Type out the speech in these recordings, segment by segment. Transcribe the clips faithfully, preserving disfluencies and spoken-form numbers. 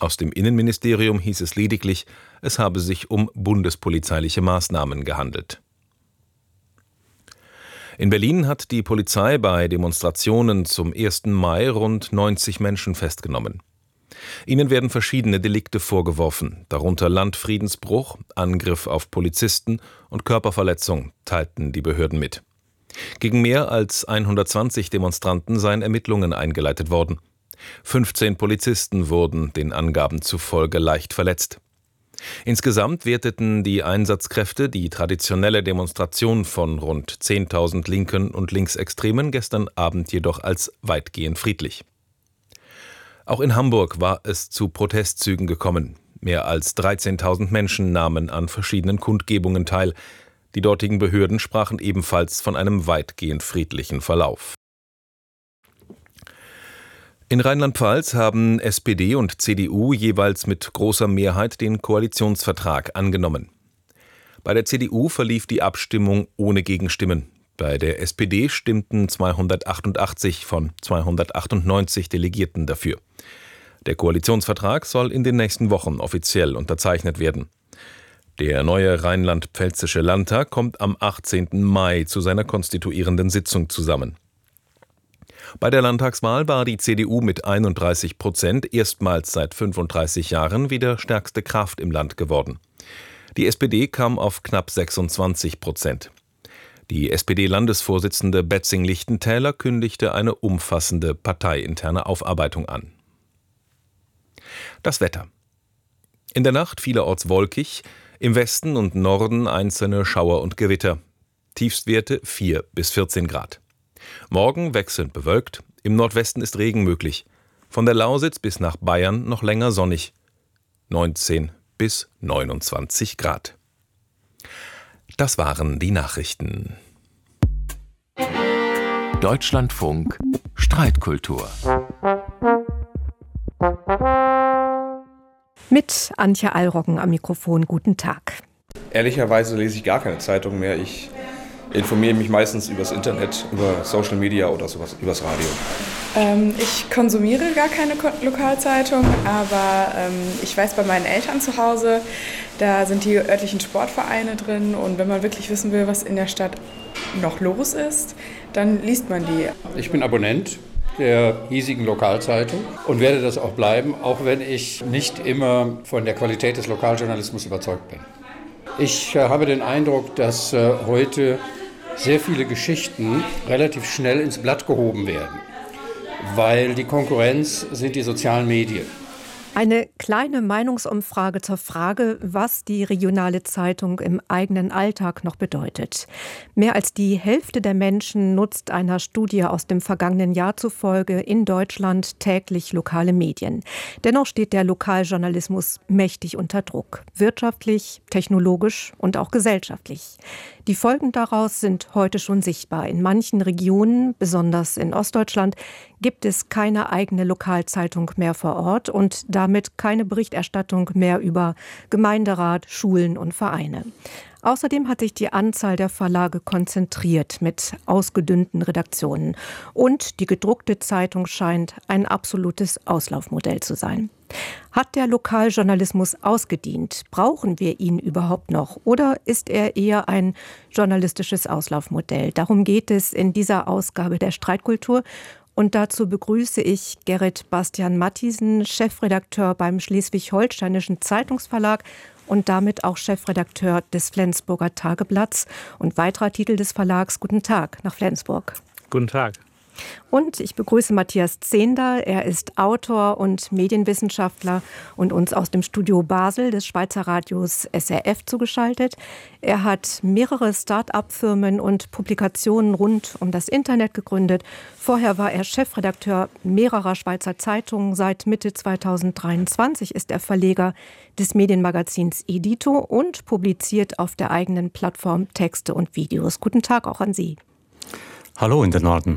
Aus dem Innenministerium hieß es lediglich, es habe sich um bundespolizeiliche Maßnahmen gehandelt. In Berlin hat die Polizei bei Demonstrationen zum ersten Mai rund neunzig Menschen festgenommen. Ihnen werden verschiedene Delikte vorgeworfen, darunter Landfriedensbruch, Angriff auf Polizisten und Körperverletzung, teilten die Behörden mit. Gegen mehr als hundertzwanzig Demonstranten seien Ermittlungen eingeleitet worden. fünfzehn Polizisten wurden den Angaben zufolge leicht verletzt. Insgesamt werteten die Einsatzkräfte die traditionelle Demonstration von rund zehntausend Linken und Linksextremen gestern Abend jedoch als weitgehend friedlich. Auch in Hamburg war es zu Protestzügen gekommen. Mehr als dreizehntausend Menschen nahmen an verschiedenen Kundgebungen teil. Die dortigen Behörden sprachen ebenfalls von einem weitgehend friedlichen Verlauf. In Rheinland-Pfalz haben S P D und C D U jeweils mit großer Mehrheit den Koalitionsvertrag angenommen. Bei der C D U verlief die Abstimmung ohne Gegenstimmen. Bei der S P D stimmten zweihundertachtundachtzig von zweihundertachtundneunzig Delegierten dafür. Der Koalitionsvertrag soll in den nächsten Wochen offiziell unterzeichnet werden. Der neue rheinland-pfälzische Landtag kommt am achtzehnten Mai zu seiner konstituierenden Sitzung zusammen. Bei der Landtagswahl war die C D U mit einunddreißig Prozent erstmals seit fünfunddreißig Jahren wieder stärkste Kraft im Land geworden. Die S P D kam auf knapp sechsundzwanzig Prozent. Die S P D-Landesvorsitzende Betzing-Lichtentäler kündigte eine umfassende parteiinterne Aufarbeitung an. Das Wetter. In der Nacht vielerorts wolkig, im Westen und Norden einzelne Schauer und Gewitter. Tiefstwerte vier bis vierzehn Grad. Morgen wechselnd bewölkt, im Nordwesten ist Regen möglich. Von der Lausitz bis nach Bayern noch länger sonnig. neunzehn bis neunundzwanzig Grad. Das waren die Nachrichten. Deutschlandfunk Streitkultur. Mit Antje Allroggen am Mikrofon. Guten Tag. Ehrlicherweise lese ich gar keine Zeitung mehr. Ich informiere mich meistens übers Internet, über Social Media oder sowas, übers Radio. Ähm, ich konsumiere gar keine Ko- Lokalzeitung, aber ähm, ich weiß, bei meinen Eltern zu Hause, da sind die örtlichen Sportvereine drin und wenn man wirklich wissen will, was in der Stadt noch los ist, dann liest man die. Ich bin Abonnent der hiesigen Lokalzeitung und werde das auch bleiben, auch wenn ich nicht immer von der Qualität des Lokaljournalismus überzeugt bin. Ich äh, habe den Eindruck, dass äh, heute sehr viele Geschichten relativ schnell ins Blatt gehoben werden, weil die Konkurrenz sind die sozialen Medien. Eine kleine Meinungsumfrage zur Frage, was die regionale Zeitung im eigenen Alltag noch bedeutet. Mehr als die Hälfte der Menschen nutzt einer Studie aus dem vergangenen Jahr zufolge in Deutschland täglich lokale Medien. Dennoch steht der Lokaljournalismus mächtig unter Druck. Wirtschaftlich, technologisch und auch gesellschaftlich. Die Folgen daraus sind heute schon sichtbar. In manchen Regionen, besonders in Ostdeutschland, gibt es keine eigene Lokalzeitung mehr vor Ort und damit keine Berichterstattung mehr über Gemeinderat, Schulen und Vereine. Außerdem hat sich die Anzahl der Verlage konzentriert mit ausgedünnten Redaktionen. Und die gedruckte Zeitung scheint ein absolutes Auslaufmodell zu sein. Hat der Lokaljournalismus ausgedient? Brauchen wir ihn überhaupt noch? Oder ist er eher ein journalistisches Auslaufmodell? Darum geht es in dieser Ausgabe der Streitkultur. Und dazu begrüße ich Gerrit Bastian Mathiesen, Chefredakteur beim Schleswig-Holsteinischen Zeitungsverlag und damit auch Chefredakteur des Flensburger Tageblatts und weiterer Titel des Verlags. Guten Tag nach Flensburg. Guten Tag. Und ich begrüße Matthias Zehnder. Er ist Autor und Medienwissenschaftler und uns aus dem Studio Basel des Schweizer Radios S R F zugeschaltet. Er hat mehrere Start-up-Firmen und Publikationen rund um das Internet gegründet. Vorher war er Chefredakteur mehrerer Schweizer Zeitungen. Seit Mitte zweitausenddreiundzwanzig ist er Verleger des Medienmagazins Edito und publiziert auf der eigenen Plattform Texte und Videos. Guten Tag auch an Sie. Hallo in den Norden.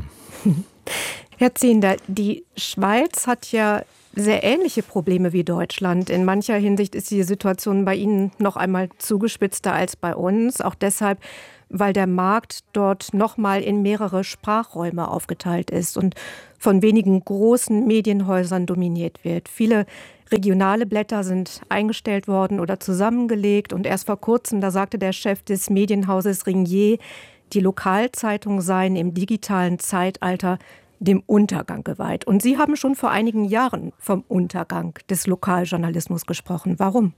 Herr Zehnder, die Schweiz hat ja sehr ähnliche Probleme wie Deutschland. In mancher Hinsicht ist die Situation bei Ihnen noch einmal zugespitzter als bei uns. Auch deshalb, weil der Markt dort noch mal in mehrere Sprachräume aufgeteilt ist und von wenigen großen Medienhäusern dominiert wird. Viele Regionale Blätter sind eingestellt worden oder zusammengelegt. Und erst vor kurzem, da sagte der Chef des Medienhauses Ringier, die Lokalzeitungen seien im digitalen Zeitalter dem Untergang geweiht. Und Sie haben schon vor einigen Jahren vom Untergang des Lokaljournalismus gesprochen. Warum?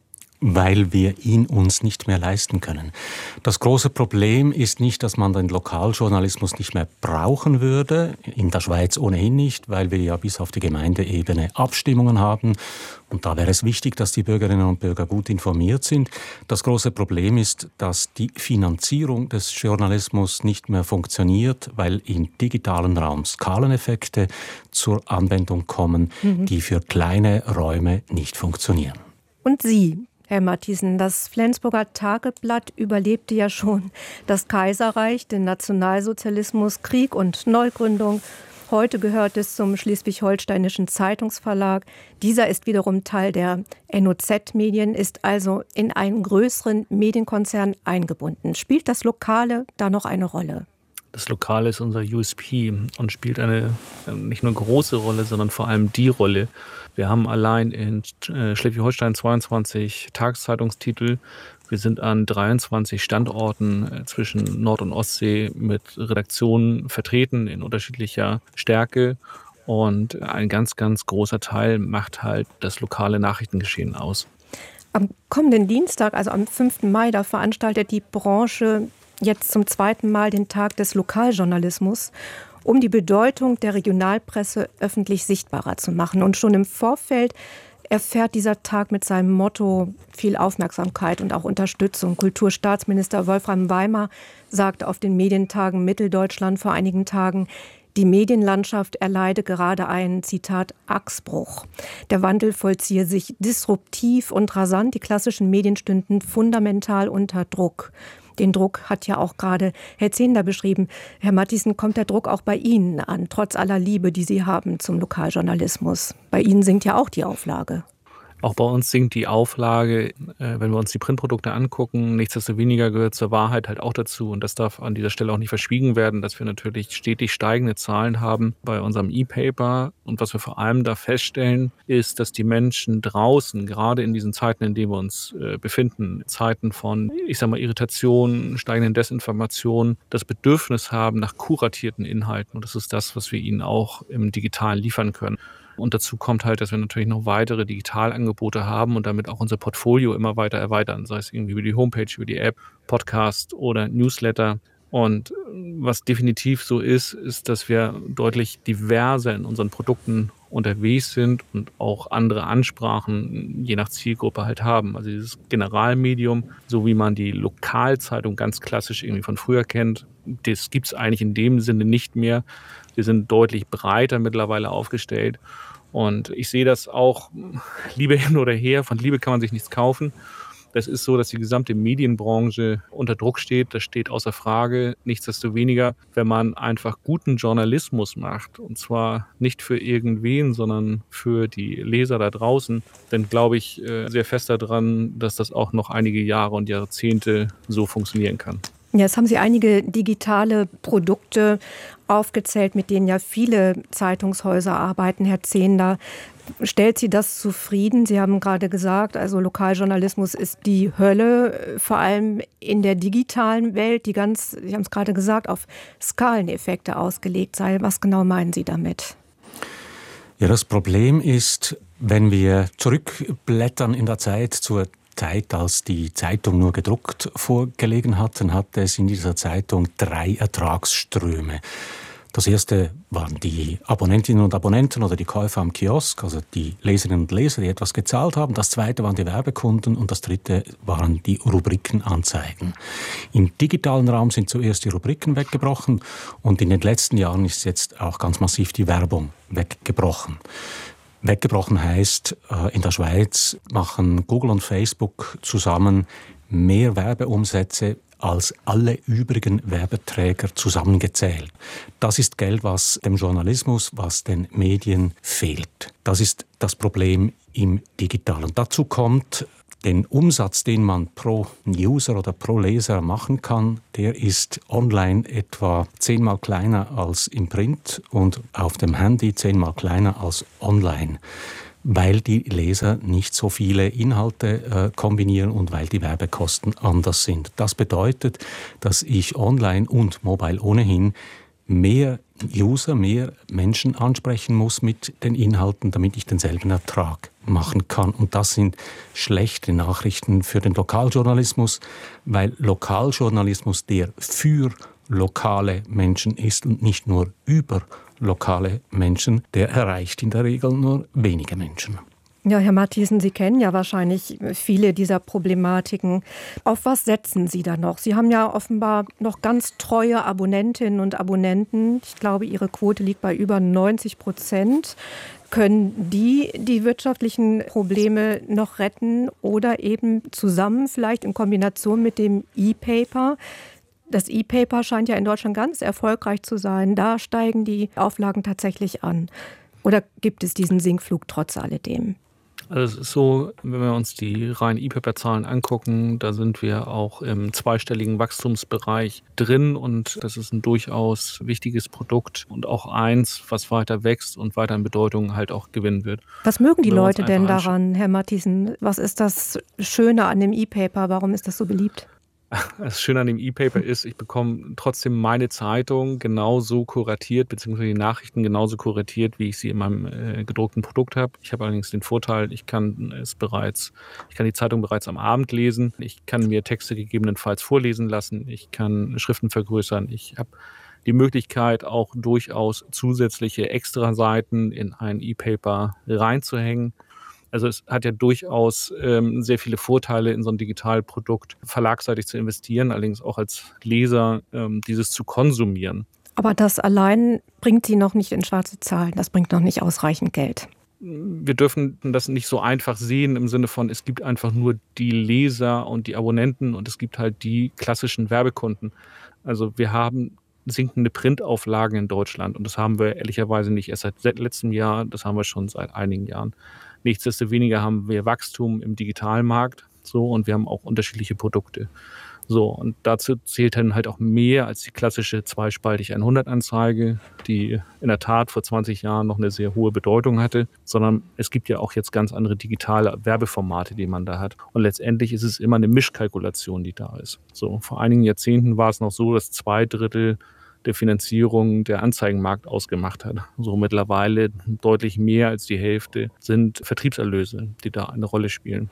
Weil wir ihn uns nicht mehr leisten können. Das große Problem ist nicht, dass man den Lokaljournalismus nicht mehr brauchen würde, in der Schweiz ohnehin nicht, weil wir ja bis auf die Gemeindeebene Abstimmungen haben. Und da wäre es wichtig, dass die Bürgerinnen und Bürger gut informiert sind. Das große Problem ist, dass die Finanzierung des Journalismus nicht mehr funktioniert, weil im digitalen Raum Skaleneffekte zur Anwendung kommen, mhm. die für kleine Räume nicht funktionieren. Und Sie, Herr Mathiesen, das Flensburger Tageblatt überlebte ja schon das Kaiserreich, den Nationalsozialismus, Krieg und Neugründung. Heute gehört es zum Schleswig-Holsteinischen Zeitungsverlag. Dieser ist wiederum Teil der N O Z-Medien, ist also in einen größeren Medienkonzern eingebunden. Spielt das Lokale da noch eine Rolle? Das Lokale ist unser U S P und spielt eine nicht nur große Rolle, sondern vor allem die Rolle. Wir haben allein in Schleswig-Holstein zweiundzwanzig Tageszeitungstitel. Wir sind an dreiundzwanzig Standorten zwischen Nord- und Ostsee mit Redaktionen vertreten in unterschiedlicher Stärke. Und ein ganz, ganz großer Teil macht halt das lokale Nachrichtengeschehen aus. Am kommenden Dienstag, also am fünften Mai, da veranstaltet die Branche jetzt zum zweiten Mal den Tag des Lokaljournalismus, um die Bedeutung der Regionalpresse öffentlich sichtbarer zu machen. Und schon im Vorfeld erfährt dieser Tag mit seinem Motto viel Aufmerksamkeit und auch Unterstützung. Kulturstaatsminister Wolfram Weimar sagte auf den Medientagen Mitteldeutschland vor einigen Tagen, die Medienlandschaft erleide gerade einen, Zitat, Achsbruch. Der Wandel vollziehe sich disruptiv und rasant. Die klassischen Medien stünden fundamental unter Druck. Den Druck hat ja auch gerade Herr Zehnder beschrieben. Herr Mathiesen, kommt der Druck auch bei Ihnen an, trotz aller Liebe, die Sie haben zum Lokaljournalismus? Bei Ihnen sinkt ja auch die Auflage. Auch bei uns sinkt die Auflage, wenn wir uns die Printprodukte angucken. Nichtsdestoweniger gehört zur Wahrheit halt auch dazu. Und das darf an dieser Stelle auch nicht verschwiegen werden, dass wir natürlich stetig steigende Zahlen haben bei unserem E-Paper. Und was wir vor allem da feststellen, ist, dass die Menschen draußen, gerade in diesen Zeiten, in denen wir uns befinden, Zeiten von, ich sag mal, Irritation, steigenden Desinformation, das Bedürfnis haben nach kuratierten Inhalten. Und das ist das, was wir ihnen auch im Digitalen liefern können. Und dazu kommt halt, dass wir natürlich noch weitere Digitalangebote haben und damit auch unser Portfolio immer weiter erweitern, sei es irgendwie über die Homepage, über die App, Podcast oder Newsletter. Und was definitiv so ist, ist, dass wir deutlich diverser in unseren Produkten unterwegs sind und auch andere Ansprachen je nach Zielgruppe halt haben. Also dieses Generalmedium, so wie man die Lokalzeitung ganz klassisch irgendwie von früher kennt, das gibt es eigentlich in dem Sinne nicht mehr. Wir sind deutlich breiter mittlerweile aufgestellt. Und ich sehe das auch, Liebe hin oder her, von Liebe kann man sich nichts kaufen. Das ist so, dass die gesamte Medienbranche unter Druck steht. Das steht außer Frage. Nichtsdestoweniger, wenn man einfach guten Journalismus macht, und zwar nicht für irgendwen, sondern für die Leser da draußen, dann glaube ich sehr fest daran, dass das auch noch einige Jahre und Jahrzehnte so funktionieren kann. Ja, jetzt haben Sie einige digitale Produkte aufgezählt, mit denen ja viele Zeitungshäuser arbeiten. Herr Zehnder, stellt Sie das zufrieden? Sie haben gerade gesagt, also Lokaljournalismus ist die Hölle, vor allem in der digitalen Welt, die ganz, Sie haben es gerade gesagt, auf Skaleneffekte ausgelegt sei. Was genau meinen Sie damit? Ja, das Problem ist, wenn wir zurückblättern in der Zeit zur Zeit, als die Zeitung nur gedruckt vorgelegen hat, dann hatte es in dieser Zeitung drei Ertragsströme. Das erste waren die Abonnentinnen und Abonnenten oder die Käufer am Kiosk, also die Leserinnen und Leser, die etwas gezahlt haben. Das zweite waren die Werbekunden und das dritte waren die Rubrikenanzeigen. Im digitalen Raum sind zuerst die Rubriken weggebrochen und in den letzten Jahren ist jetzt auch ganz massiv die Werbung weggebrochen. Weggebrochen heißt, in der Schweiz machen Google und Facebook zusammen mehr Werbeumsätze als alle übrigen Werbeträger zusammengezählt. Das ist Geld, was dem Journalismus, was den Medien fehlt. Das ist das Problem im Digitalen. Dazu kommt, den Umsatz, den man pro User oder pro Leser machen kann, der ist online etwa zehnmal kleiner als im Print und auf dem Handy zehnmal kleiner als online. weil die Leser nicht so viele Inhalte äh, kombinieren und weil die Werbekosten anders sind. Das bedeutet, dass ich online und mobile ohnehin mehr User, mehr Menschen ansprechen muss mit den Inhalten, damit ich denselben Ertrag machen kann. Und das sind schlechte Nachrichten für den Lokaljournalismus, weil Lokaljournalismus, der für lokale Menschen ist und nicht nur über lokale Menschen, der erreicht in der Regel nur wenige Menschen. Ja, Herr Matthiesen, Sie kennen ja wahrscheinlich viele dieser Problematiken. Auf was setzen Sie da noch? Sie haben ja offenbar noch ganz treue Abonnentinnen und Abonnenten. Ich glaube, Ihre Quote liegt bei über neunzig Prozent. Können die die wirtschaftlichen Probleme noch retten oder eben zusammen, vielleicht in Kombination mit dem E-Paper? Das E-Paper scheint ja in Deutschland ganz erfolgreich zu sein. Da steigen die Auflagen tatsächlich an. Oder gibt es diesen Sinkflug trotz alledem? Also es ist so, wenn wir uns die reinen E-Paper-Zahlen angucken, da sind wir auch im zweistelligen Wachstumsbereich drin und das ist ein durchaus wichtiges Produkt und auch eins, was weiter wächst und weiter an Bedeutung halt auch gewinnen wird. Was mögen die Leute denn daran, Herr Matthiesen? Was ist das Schöne an dem E-Paper? Warum ist das so beliebt? Das Schöne an dem E-Paper ist, ich bekomme trotzdem meine Zeitung genauso kuratiert, beziehungsweise die Nachrichten genauso kuratiert, wie ich sie in meinem äh, gedruckten Produkt habe. Ich habe allerdings den Vorteil, ich kann es bereits, ich kann die Zeitung bereits am Abend lesen. Ich kann mir Texte gegebenenfalls vorlesen lassen. Ich kann Schriften vergrößern. Ich habe die Möglichkeit, auch durchaus zusätzliche Extraseiten in ein E-Paper reinzuhängen. Also es hat ja durchaus ähm, sehr viele Vorteile, in so ein Digitalprodukt verlagsseitig zu investieren, allerdings auch als Leser ähm, dieses zu konsumieren. Aber das allein bringt Sie noch nicht in schwarze Zahlen, das bringt noch nicht ausreichend Geld. Wir dürfen das nicht so einfach sehen im Sinne von, es gibt einfach nur die Leser und die Abonnenten und es gibt halt die klassischen Werbekunden. Also wir haben sinkende Printauflagen in Deutschland und das haben wir ehrlicherweise nicht erst seit letztem Jahr, das haben wir schon seit einigen Jahren. Nichtsdestoweniger haben wir Wachstum im Digitalmarkt, so, und wir haben auch unterschiedliche Produkte. So, und dazu zählt dann halt auch mehr als die klassische zweispaltig hundert Anzeige, die in der Tat vor zwanzig Jahren noch eine sehr hohe Bedeutung hatte, sondern es gibt ja auch jetzt ganz andere digitale Werbeformate, die man da hat. Und letztendlich ist es immer eine Mischkalkulation, die da ist. So, vor einigen Jahrzehnten war es noch so, dass zwei Drittel der Finanzierung der Anzeigenmarkt ausgemacht hat. So mittlerweile deutlich mehr als die Hälfte sind Vertriebserlöse, die da eine Rolle spielen.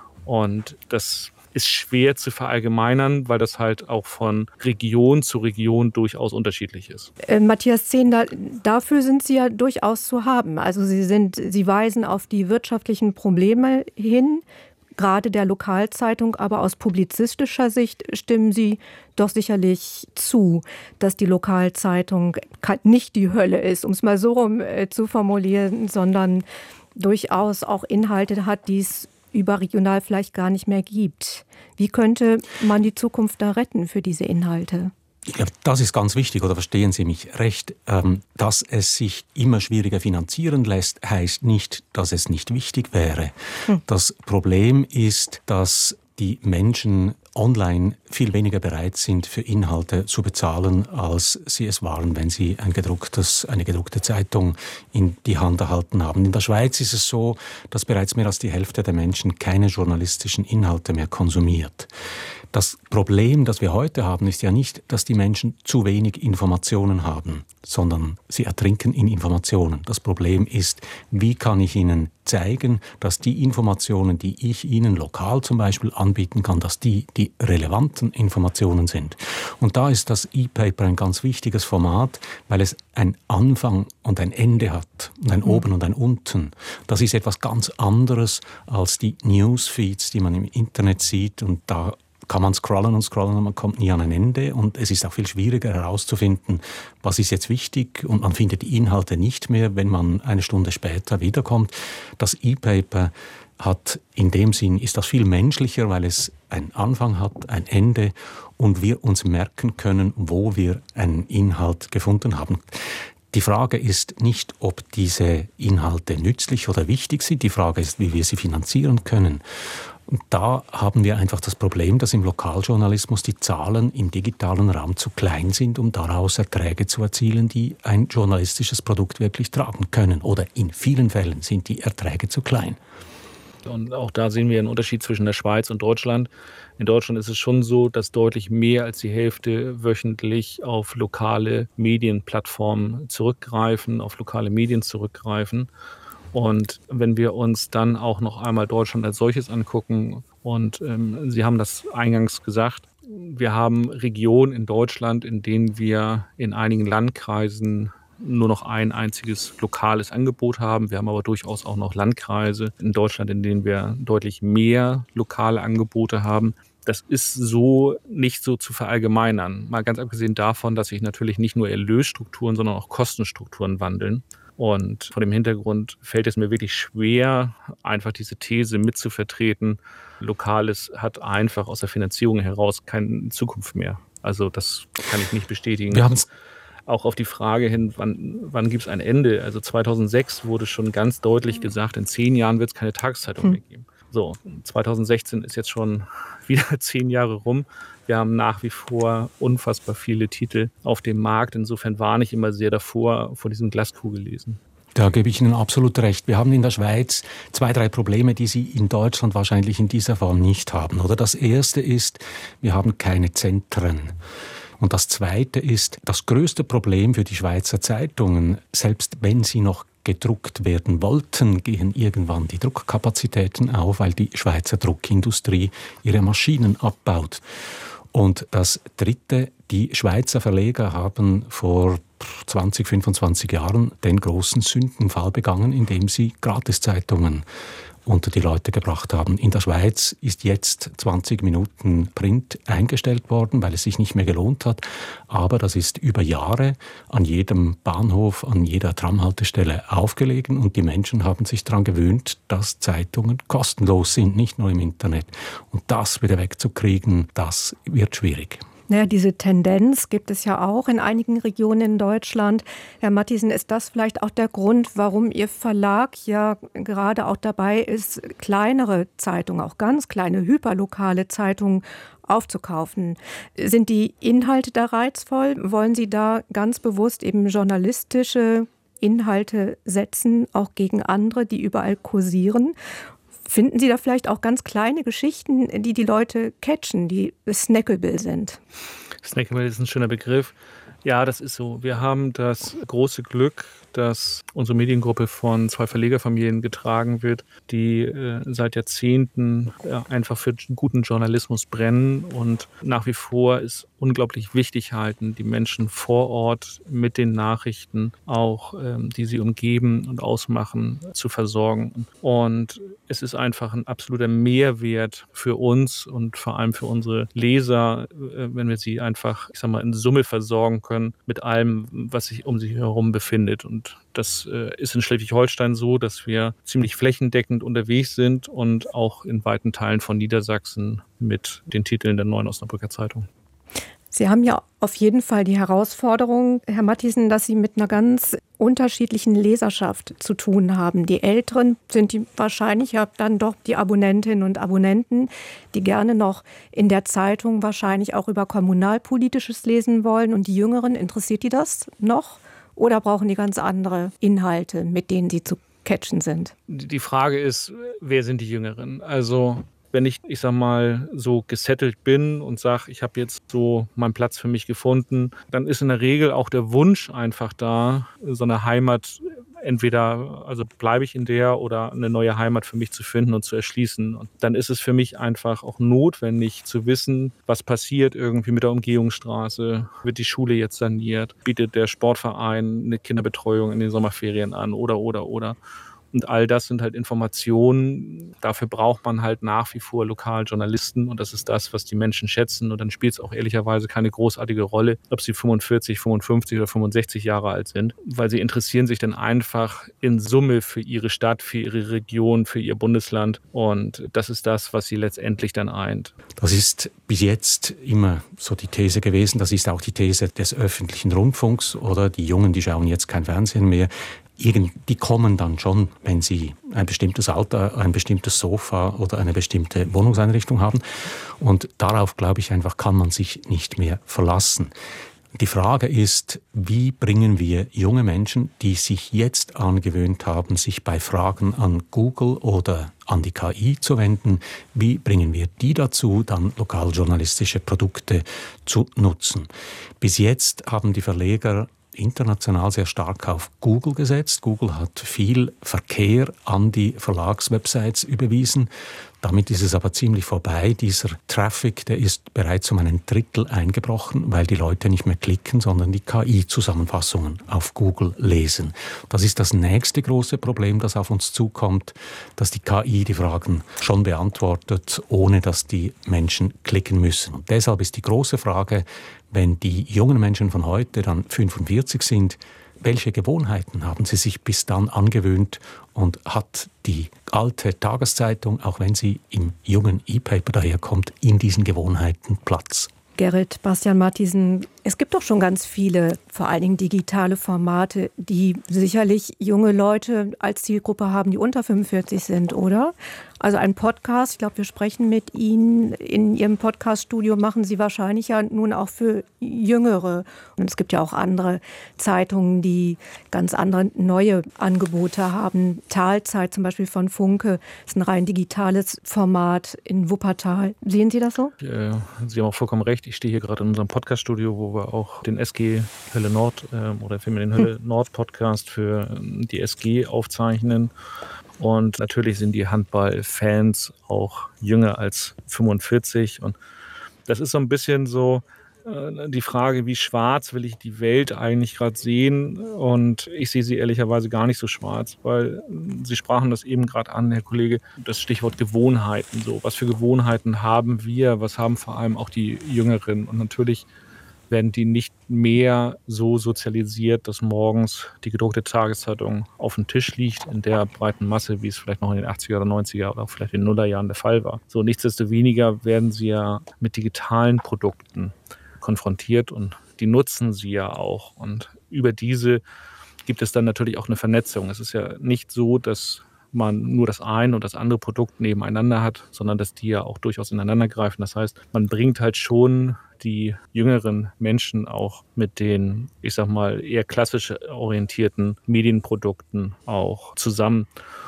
Und das ist schwer zu verallgemeinern, weil das halt auch von Region zu Region durchaus unterschiedlich ist. Äh, Matthias Zehnder, dafür sind Sie ja durchaus zu haben. Also Sie sind, Sie weisen auf die wirtschaftlichen Probleme hin, gerade der Lokalzeitung, aber aus publizistischer Sicht stimmen Sie doch sicherlich zu, dass die Lokalzeitung nicht die Hölle ist, um es mal so rum äh, zu formulieren, sondern durchaus auch Inhalte hat, die es überregional vielleicht gar nicht mehr gibt. Wie könnte man die Zukunft da retten für diese Inhalte? Ich glaube, das ist ganz wichtig, oder verstehen Sie mich recht, ähm, dass es sich immer schwieriger finanzieren lässt, heißt nicht, dass es nicht wichtig wäre. Hm. Das Problem ist, dass die Menschen online viel weniger bereit sind, für Inhalte zu bezahlen, als sie es waren, wenn sie ein gedrucktes, eine gedruckte Zeitung in die Hand erhalten haben. In der Schweiz ist es so, dass bereits mehr als die Hälfte der Menschen keine journalistischen Inhalte mehr konsumiert. Das Problem, das wir heute haben, ist ja nicht, dass die Menschen zu wenig Informationen haben, sondern sie ertrinken in Informationen. Das Problem ist, wie kann ich ihnen zeigen, dass die Informationen, die ich ihnen lokal zum Beispiel anbieten kann, dass die die relevanten Informationen sind. Und da ist das E-Paper ein ganz wichtiges Format, weil es ein Anfang und ein Ende hat und ein Oben und ein Unten. Das ist etwas ganz anderes als die Newsfeeds, die man im Internet sieht, und da kann man scrollen und scrollen und man kommt nie an ein Ende, und es ist auch viel schwieriger herauszufinden, was ist jetzt wichtig, und man findet die Inhalte nicht mehr, wenn man eine Stunde später wiederkommt. Das E-Paper hat in dem Sinn, ist das viel menschlicher, weil es einen Anfang hat, ein Ende, und wir uns merken können, wo wir einen Inhalt gefunden haben. Die Frage ist nicht, ob diese Inhalte nützlich oder wichtig sind. Die Frage ist, wie wir sie finanzieren können. Und da haben wir einfach das Problem, dass im Lokaljournalismus die Zahlen im digitalen Raum zu klein sind, um daraus Erträge zu erzielen, die ein journalistisches Produkt wirklich tragen können. Oder in vielen Fällen sind die Erträge zu klein. Und auch da sehen wir einen Unterschied zwischen der Schweiz und Deutschland. In Deutschland ist es schon so, dass deutlich mehr als die Hälfte wöchentlich auf lokale Medienplattformen zurückgreifen, auf lokale Medien zurückgreifen. Und wenn wir uns dann auch noch einmal Deutschland als solches angucken, und ähm, Sie haben das eingangs gesagt, wir haben Regionen in Deutschland, in denen wir in einigen Landkreisen nur noch ein einziges lokales Angebot haben. Wir haben aber durchaus auch noch Landkreise in Deutschland, in denen wir deutlich mehr lokale Angebote haben. Das ist so nicht so zu verallgemeinern. Mal ganz abgesehen davon, dass sich natürlich nicht nur Erlösstrukturen, sondern auch Kostenstrukturen wandeln. Und vor dem Hintergrund fällt es mir wirklich schwer, einfach diese These mitzuvertreten. Lokales hat einfach aus der Finanzierung heraus keine Zukunft mehr. Also das kann ich nicht bestätigen. Wir haben's Auch auf die Frage hin, wann, wann gibt es ein Ende? Also zweitausendsechs wurde schon ganz deutlich gesagt, in zehn Jahren wird es keine Tageszeitung mehr geben. So, zweitausendsechzehn ist jetzt schon wieder zehn Jahre rum. Wir haben nach wie vor unfassbar viele Titel auf dem Markt. Insofern warne ich immer sehr davor, vor diesem Glaskugellesen. Da gebe ich Ihnen absolut recht. Wir haben in der Schweiz zwei, drei Probleme, die Sie in Deutschland wahrscheinlich in dieser Form nicht haben. Oder das erste ist, wir haben keine Zentren. Und das Zweite ist, das größte Problem für die Schweizer Zeitungen, selbst wenn sie noch gedruckt werden wollten, gehen irgendwann die Druckkapazitäten auf, weil die Schweizer Druckindustrie ihre Maschinen abbaut. Und das Dritte, die Schweizer Verleger haben vor zwanzig, fünfundzwanzig Jahren den großen Sündenfall begangen, indem sie Gratiszeitungen unter die Leute gebracht haben. In der Schweiz ist jetzt zwanzig Minuten Print eingestellt worden, weil es sich nicht mehr gelohnt hat. Aber das ist über Jahre an jedem Bahnhof, an jeder Tramhaltestelle aufgelegen und die Menschen haben sich daran gewöhnt, dass Zeitungen kostenlos sind, nicht nur im Internet. Und das wieder wegzukriegen, das wird schwierig. Naja, diese Tendenz gibt es ja auch in einigen Regionen in Deutschland. Herr Mathiesen, ist das vielleicht auch der Grund, warum Ihr Verlag ja gerade auch dabei ist, kleinere Zeitungen, auch ganz kleine, hyperlokale Zeitungen aufzukaufen? Sind die Inhalte da reizvoll? Wollen Sie da ganz bewusst eben journalistische Inhalte setzen, auch gegen andere, die überall kursieren? Finden Sie da vielleicht auch ganz kleine Geschichten, die die Leute catchen, die snackable sind? Snackable ist ein schöner Begriff. Ja, das ist so. Wir haben das große Glück, dass unsere Mediengruppe von zwei Verlegerfamilien getragen wird, die äh, seit Jahrzehnten äh, einfach für guten Journalismus brennen und nach wie vor es unglaublich wichtig halten, die Menschen vor Ort mit den Nachrichten, auch ähm, die sie umgeben und ausmachen, zu versorgen. Und es ist einfach ein absoluter Mehrwert für uns und vor allem für unsere Leser, äh, wenn wir sie einfach, ich sag mal, in Summe versorgen können mit allem, was sich um sie herum befindet. Und das äh, ist in Schleswig-Holstein so, dass wir ziemlich flächendeckend unterwegs sind und auch in weiten Teilen von Niedersachsen mit den Titeln der Neuen Osnabrücker Zeitung. Sie haben ja auf jeden Fall die Herausforderung, Herr Mathiesen, dass Sie mit einer ganz unterschiedlichen Leserschaft zu tun haben. Die Älteren sind die wahrscheinlich ja dann doch die Abonnentinnen und Abonnenten, die gerne noch in der Zeitung wahrscheinlich auch über Kommunalpolitisches lesen wollen. Und die Jüngeren, interessiert die das noch? Oder brauchen die ganz andere Inhalte, mit denen sie zu catchen sind? Die Frage ist, wer sind die Jüngeren? Also wenn ich, ich sag mal, so gesettelt bin und sage, ich habe jetzt so meinen Platz für mich gefunden, dann ist in der Regel auch der Wunsch einfach da, so eine Heimat, entweder also bleibe ich in der oder eine neue Heimat für mich zu finden und zu erschließen. Und dann ist es für mich einfach auch notwendig zu wissen, was passiert irgendwie mit der Umgehungsstraße. Wird die Schule jetzt saniert? Bietet der Sportverein eine Kinderbetreuung in den Sommerferien an? Oder, oder, oder. Und all das sind halt Informationen. Dafür braucht man halt nach wie vor Lokaljournalisten. Und das ist das, was die Menschen schätzen. Und dann spielt es auch ehrlicherweise keine großartige Rolle, ob sie fünfundvierzig, fünfundfünfzig oder fünfundsechzig Jahre alt sind. Weil sie interessieren sich dann einfach in Summe für ihre Stadt, für ihre Region, für ihr Bundesland. Und das ist das, was sie letztendlich dann eint. Das ist bis jetzt immer so die These gewesen. Das ist auch die These des öffentlichen Rundfunks. Oder die Jungen, die schauen jetzt kein Fernsehen mehr. die kommen dann schon, wenn sie ein bestimmtes Alter, ein bestimmtes Sofa oder eine bestimmte Wohnungseinrichtung haben. Und darauf, glaube ich, einfach kann man sich nicht mehr verlassen. Die Frage ist, wie bringen wir junge Menschen, die sich jetzt angewöhnt haben, sich bei Fragen an Google oder an die K I zu wenden, wie bringen wir die dazu, dann lokaljournalistische Produkte zu nutzen? Bis jetzt haben die Verleger international sehr stark auf Google gesetzt. Google hat viel Verkehr an die Verlagswebsites überwiesen. Damit ist es aber ziemlich vorbei. Dieser Traffic, der ist bereits um einen Drittel eingebrochen, weil die Leute nicht mehr klicken, sondern die K I-Zusammenfassungen auf Google lesen. Das ist das nächste große Problem, das auf uns zukommt, dass die K I die Fragen schon beantwortet, ohne dass die Menschen klicken müssen. Und deshalb ist die große Frage, wenn die jungen Menschen von heute dann fünfundvierzig sind, welche Gewohnheiten haben sie sich bis dann angewöhnt und hat die alte Tageszeitung, auch wenn sie im jungen E-Paper daherkommt, in diesen Gewohnheiten Platz? Gerrit Bastian-Mathiesen, es gibt doch schon ganz viele, vor allen Dingen digitale Formate, die sicherlich junge Leute als Zielgruppe haben, die unter fünfundvierzig sind, oder? Also ein Podcast, ich glaube, wir sprechen mit Ihnen in Ihrem Podcaststudio, machen Sie wahrscheinlich ja nun auch für Jüngere. Und es gibt ja auch andere Zeitungen, die ganz andere neue Angebote haben. Talzeit zum Beispiel von Funke ist ein rein digitales Format in Wuppertal. Sehen Sie das so? Ja, Sie haben auch vollkommen recht. Ich stehe hier gerade in unserem Podcaststudio, wo wir auch den S G Hölle Nord äh, oder vielmehr den Hölle Nord Podcast für die S G aufzeichnen. Und natürlich sind die Handballfans auch jünger als fünfundvierzig. Und das ist so ein bisschen so äh, die Frage, wie schwarz will ich die Welt eigentlich gerade sehen? Und ich sehe sie ehrlicherweise gar nicht so schwarz, weil Sie sprachen das eben gerade an, Herr Kollege, das Stichwort Gewohnheiten. So, was für Gewohnheiten haben wir? Was haben vor allem auch die Jüngeren? Und natürlich werden die nicht mehr so sozialisiert, dass morgens die gedruckte Tageszeitung auf dem Tisch liegt in der breiten Masse, wie es vielleicht noch in den achtziger oder neunziger oder vielleicht in den Nullerjahren der Fall war. So, nichtsdestoweniger werden sie ja mit digitalen Produkten konfrontiert und die nutzen sie ja auch. Und über diese gibt es dann natürlich auch eine Vernetzung. Es ist ja nicht so, dass man nur das eine und das andere Produkt nebeneinander hat, sondern dass die ja auch durchaus ineinander greifen. Das heißt, man bringt halt schon die jüngeren Menschen auch mit den, ich sag mal, eher klassisch orientierten Medienprodukten auch zusammen.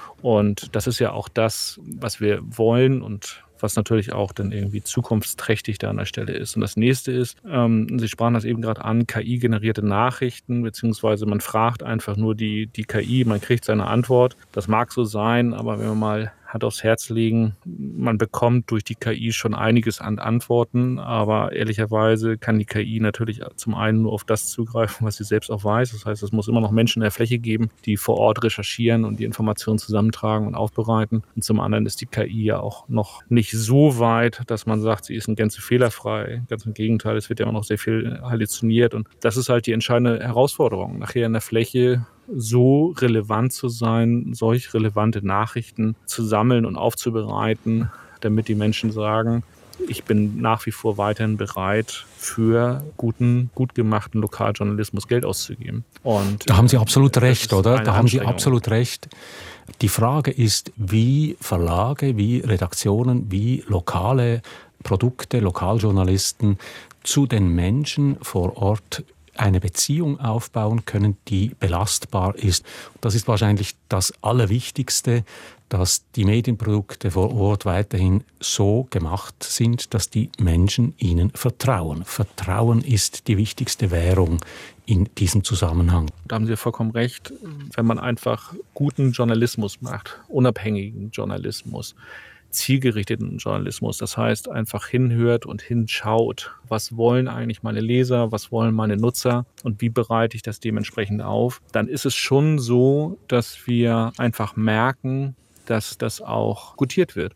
Und das ist ja auch das, was wir wollen und was natürlich auch dann irgendwie zukunftsträchtig da an der Stelle ist. Und das nächste ist, ähm, Sie sprachen das eben gerade an, K I-generierte Nachrichten, beziehungsweise man fragt einfach nur die, die K I, man kriegt seine Antwort. Das mag so sein, aber wenn wir mal Hand aufs Herz legen, man bekommt durch die K I schon einiges an Antworten, aber ehrlicherweise kann die K I natürlich zum einen nur auf das zugreifen, was sie selbst auch weiß. Das heißt, es muss immer noch Menschen in der Fläche geben, die vor Ort recherchieren und die Informationen zusammentragen und aufbereiten. Und zum anderen ist die K I ja auch noch nicht so weit, dass man sagt, sie ist in Gänze fehlerfrei. Ganz im Gegenteil, es wird ja immer noch sehr viel halluziniert und das ist halt die entscheidende Herausforderung. Nachher in der Fläche so relevant zu sein, solch relevante Nachrichten zu sammeln und aufzubereiten, damit die Menschen sagen, ich bin nach wie vor weiterhin bereit, für guten, gut gemachten Lokaljournalismus Geld auszugeben. Und da haben Sie absolut recht, oder? Da haben Sie absolut recht. Die Frage ist, wie Verlage, wie Redaktionen, wie lokale Produkte, Lokaljournalisten zu den Menschen vor Ort eine Beziehung aufbauen können, die belastbar ist. Das ist wahrscheinlich das Allerwichtigste, dass die Medienprodukte vor Ort weiterhin so gemacht sind, dass die Menschen ihnen vertrauen. Vertrauen ist die wichtigste Währung in diesem Zusammenhang. Da haben Sie vollkommen recht. Wenn man einfach guten Journalismus macht, unabhängigen Journalismus, zielgerichteten Journalismus, das heißt einfach hinhört und hinschaut, was wollen eigentlich meine Leser, was wollen meine Nutzer und wie bereite ich das dementsprechend auf, dann ist es schon so, dass wir einfach merken, dass das auch gutiert wird.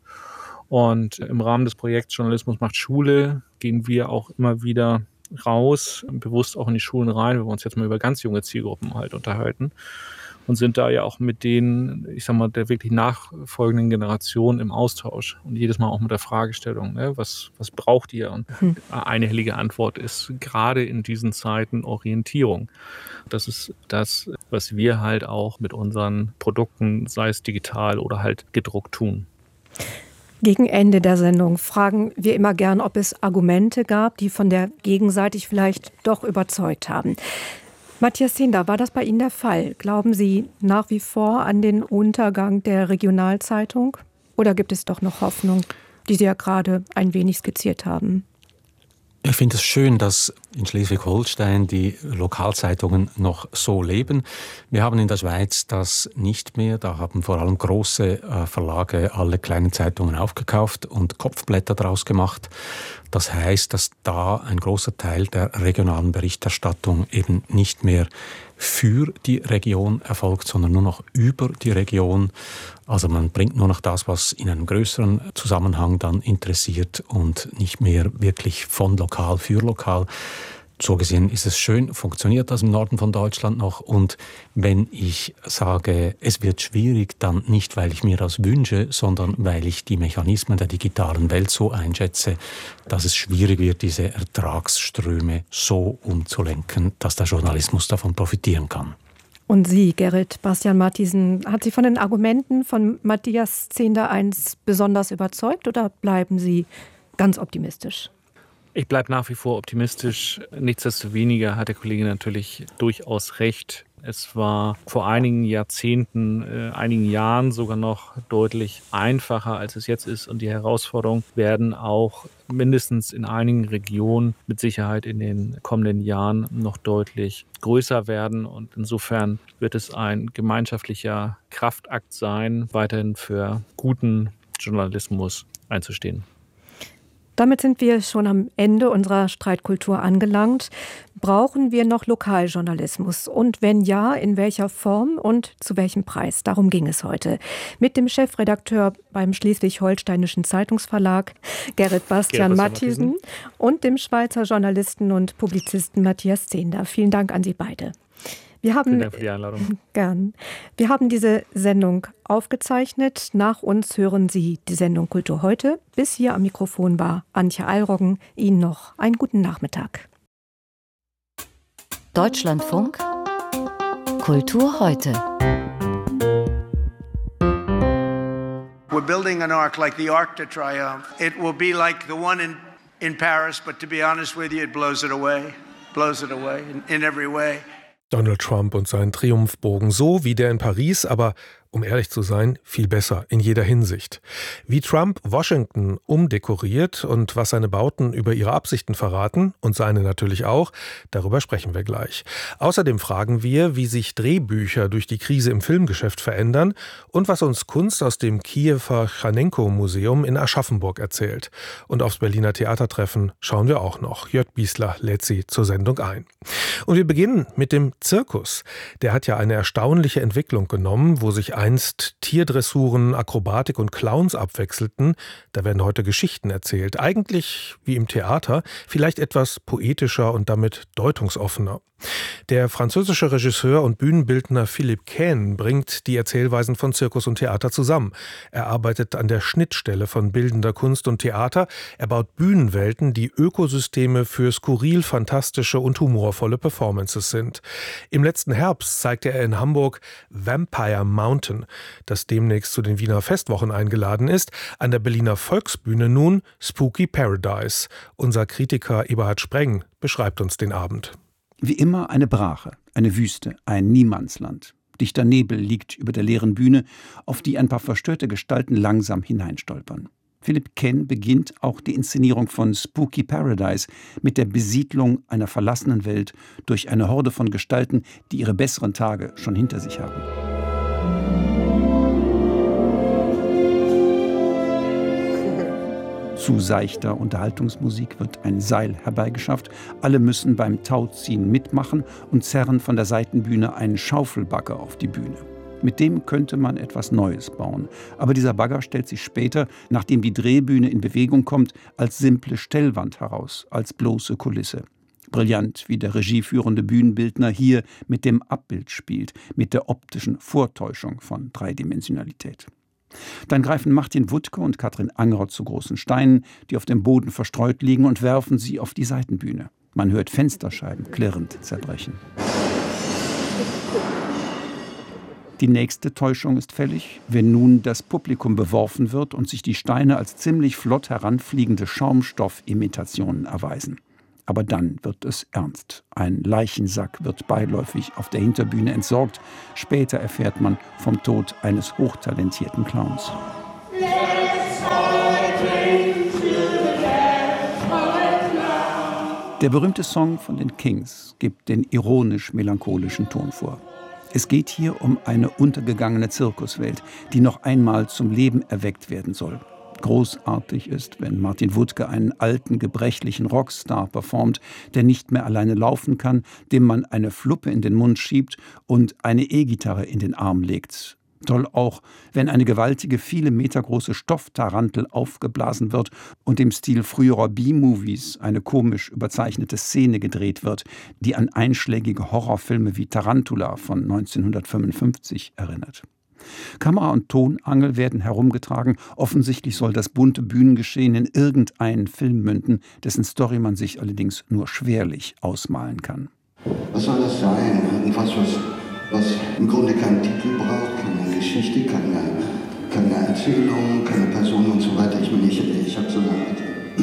Und im Rahmen des Projekts Journalismus macht Schule gehen wir auch immer wieder raus, bewusst auch in die Schulen rein, wenn wir uns jetzt mal über ganz junge Zielgruppen halt unterhalten und sind da ja auch mit denen, ich sag mal, der wirklich nachfolgenden Generation im Austausch und jedes Mal auch mit der Fragestellung, ne, was, was braucht ihr? Und hm. eine hellige Antwort ist gerade in diesen Zeiten Orientierung. Das ist das, was wir halt auch mit unseren Produkten, sei es digital oder halt gedruckt, tun. Gegen Ende der Sendung fragen wir immer gern, ob es Argumente gab, die von der gegenseitig vielleicht doch überzeugt haben. Matthias Zehnder, war das bei Ihnen der Fall? Glauben Sie nach wie vor an den Untergang der Regionalzeitung? Oder gibt es doch noch Hoffnung, die Sie ja gerade ein wenig skizziert haben? Ich finde es schön, dass in Schleswig-Holstein die Lokalzeitungen noch so leben. Wir haben in der Schweiz das nicht mehr. Da haben vor allem große äh, Verlage alle kleinen Zeitungen aufgekauft und Kopfblätter draus gemacht. Das heißt, dass da ein großer Teil der regionalen Berichterstattung eben nicht mehr für die Region erfolgt, sondern nur noch über die Region. Also man bringt nur noch das, was in einem größeren Zusammenhang dann interessiert und nicht mehr wirklich von lokal für lokal. So gesehen ist es schön, funktioniert das im Norden von Deutschland noch. Und wenn ich sage, es wird schwierig, dann nicht, weil ich mir das wünsche, sondern weil ich die Mechanismen der digitalen Welt so einschätze, dass es schwierig wird, diese Ertragsströme so umzulenken, dass der Journalismus davon profitieren kann. Und Sie, Gerrit Bastian Mathiesen, hat Sie von den Argumenten von Matthias Zehnder eins besonders überzeugt oder bleiben Sie ganz optimistisch? Ich bleibe nach wie vor optimistisch. Nichtsdestoweniger hat der Kollege natürlich durchaus recht. Es war vor einigen Jahrzehnten, äh, einigen Jahren sogar noch deutlich einfacher, als es jetzt ist. Und die Herausforderungen werden auch mindestens in einigen Regionen mit Sicherheit in den kommenden Jahren noch deutlich größer werden. Und insofern wird es ein gemeinschaftlicher Kraftakt sein, weiterhin für guten Journalismus einzustehen. Damit sind wir schon am Ende unserer Streitkultur angelangt. Brauchen wir noch Lokaljournalismus? Und wenn ja, in welcher Form und zu welchem Preis? Darum ging es heute. Mit dem Chefredakteur beim Schleswig-Holsteinischen Zeitungsverlag, Gerrit Bastian Mathiesen, und dem Schweizer Journalisten und Publizisten Matthias Zehnder. Vielen Dank an Sie beide. Wir haben, Vielen Dank für die Einladung. Gern. Wir haben diese Sendung aufgezeichnet. Nach uns hören Sie die Sendung Kultur heute. Bis hier am Mikrofon war Antje Alroggen. Ihnen noch einen guten Nachmittag. Deutschlandfunk Kultur heute. We're building an ark like the Arc de Triomphe. It will be like the one in, in Paris, but to be honest with you, it blows it away. Blows it away in, in every way. Donald Trump und sein Triumphbogen, so wie der in Paris, aber um ehrlich zu sein, viel besser in jeder Hinsicht. Wie Trump Washington umdekoriert und was seine Bauten über ihre Absichten verraten, und seine natürlich auch, darüber sprechen wir gleich. Außerdem fragen wir, wie sich Drehbücher durch die Krise im Filmgeschäft verändern und was uns Kunst aus dem Kiewer Chanenko-Museum in Aschaffenburg erzählt. Und aufs Berliner Theatertreffen schauen wir auch noch. Jörg Biesler lädt Sie zur Sendung ein. Und wir beginnen mit dem Zirkus. Der hat ja eine erstaunliche Entwicklung genommen, wo sich einst Tierdressuren, Akrobatik und Clowns abwechselten. Da werden heute Geschichten erzählt. Eigentlich wie im Theater, vielleicht etwas poetischer und damit deutungsoffener. Der französische Regisseur und Bühnenbildner Philippe Caine bringt die Erzählweisen von Zirkus und Theater zusammen. Er arbeitet an der Schnittstelle von bildender Kunst und Theater. Er baut Bühnenwelten, die Ökosysteme für skurril, fantastische und humorvolle Performances sind. Im letzten Herbst zeigte er in Hamburg Vampire Mountain, das demnächst zu den Wiener Festwochen eingeladen ist. An der Berliner Volksbühne nun Spooky Paradise. Unser Kritiker Eberhard Spreng beschreibt uns den Abend. Wie immer eine Brache, eine Wüste, ein Niemandsland. Dichter Nebel liegt über der leeren Bühne, auf die ein paar verstörte Gestalten langsam hineinstolpern. Philippe Caine beginnt auch die Inszenierung von Spooky Paradise mit der Besiedlung einer verlassenen Welt durch eine Horde von Gestalten, die ihre besseren Tage schon hinter sich haben. Zu seichter Unterhaltungsmusik wird ein Seil herbeigeschafft. Alle müssen beim Tauziehen mitmachen und zerren von der Seitenbühne einen Schaufelbagger auf die Bühne. Mit dem könnte man etwas Neues bauen. Aber dieser Bagger stellt sich später, nachdem die Drehbühne in Bewegung kommt, als simple Stellwand heraus, als bloße Kulisse. Brillant, wie der regieführende Bühnenbildner hier mit dem Abbild spielt, mit der optischen Vortäuschung von Dreidimensionalität. Dann greifen Martin Wuttke und Katrin Angerer zu großen Steinen, die auf dem Boden verstreut liegen, und werfen sie auf die Seitenbühne. Man hört Fensterscheiben klirrend zerbrechen. Die nächste Täuschung ist fällig, wenn nun das Publikum beworfen wird und sich die Steine als ziemlich flott heranfliegende Schaumstoffimitationen erweisen. Aber dann wird es ernst. Ein Leichensack wird beiläufig auf der Hinterbühne entsorgt. Später erfährt man vom Tod eines hochtalentierten Clowns. Der berühmte Song von den Kings gibt den ironisch-melancholischen Ton vor. Es geht hier um eine untergegangene Zirkuswelt, die noch einmal zum Leben erweckt werden soll. Großartig ist, wenn Martin Wuttke einen alten, gebrechlichen Rockstar performt, der nicht mehr alleine laufen kann, dem man eine Fluppe in den Mund schiebt und eine E-Gitarre in den Arm legt. Toll auch, wenn eine gewaltige, viele Meter große Stofftarantel aufgeblasen wird und im Stil früherer B-Movies eine komisch überzeichnete Szene gedreht wird, die an einschlägige Horrorfilme wie Tarantula von neunzehnhundertfünfundfünfzig erinnert. Kamera und Tonangel werden herumgetragen. Offensichtlich soll das bunte Bühnengeschehen in irgendeinen Film münden, dessen Story man sich allerdings nur schwerlich ausmalen kann. Was soll das sein? Irgendwas, was, was im Grunde keinen Titel braucht, keine Geschichte, keine, keine Erzählung, keine Person und so weiter. Ich meine, ich, ich habe so eine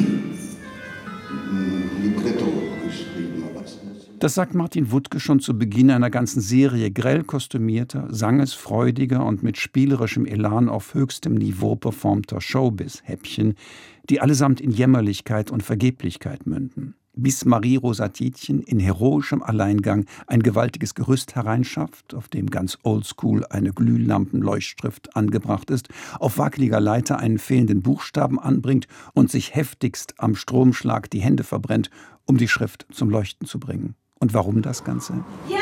Libretto geschrieben. Aber das sagt Martin Wuttke schon zu Beginn einer ganzen Serie grell kostümierter, sangesfreudiger und mit spielerischem Elan auf höchstem Niveau performter Showbiz-Häppchen, die allesamt in Jämmerlichkeit und Vergeblichkeit münden. Bis Marie-Rosa Tietjen in heroischem Alleingang ein gewaltiges Gerüst hereinschafft, auf dem ganz oldschool eine Glühlampenleuchtschrift angebracht ist, auf wackeliger Leiter einen fehlenden Buchstaben anbringt und sich heftigst am Stromschlag die Hände verbrennt, um die Schrift zum Leuchten zu bringen. Und warum das Ganze? Jetzt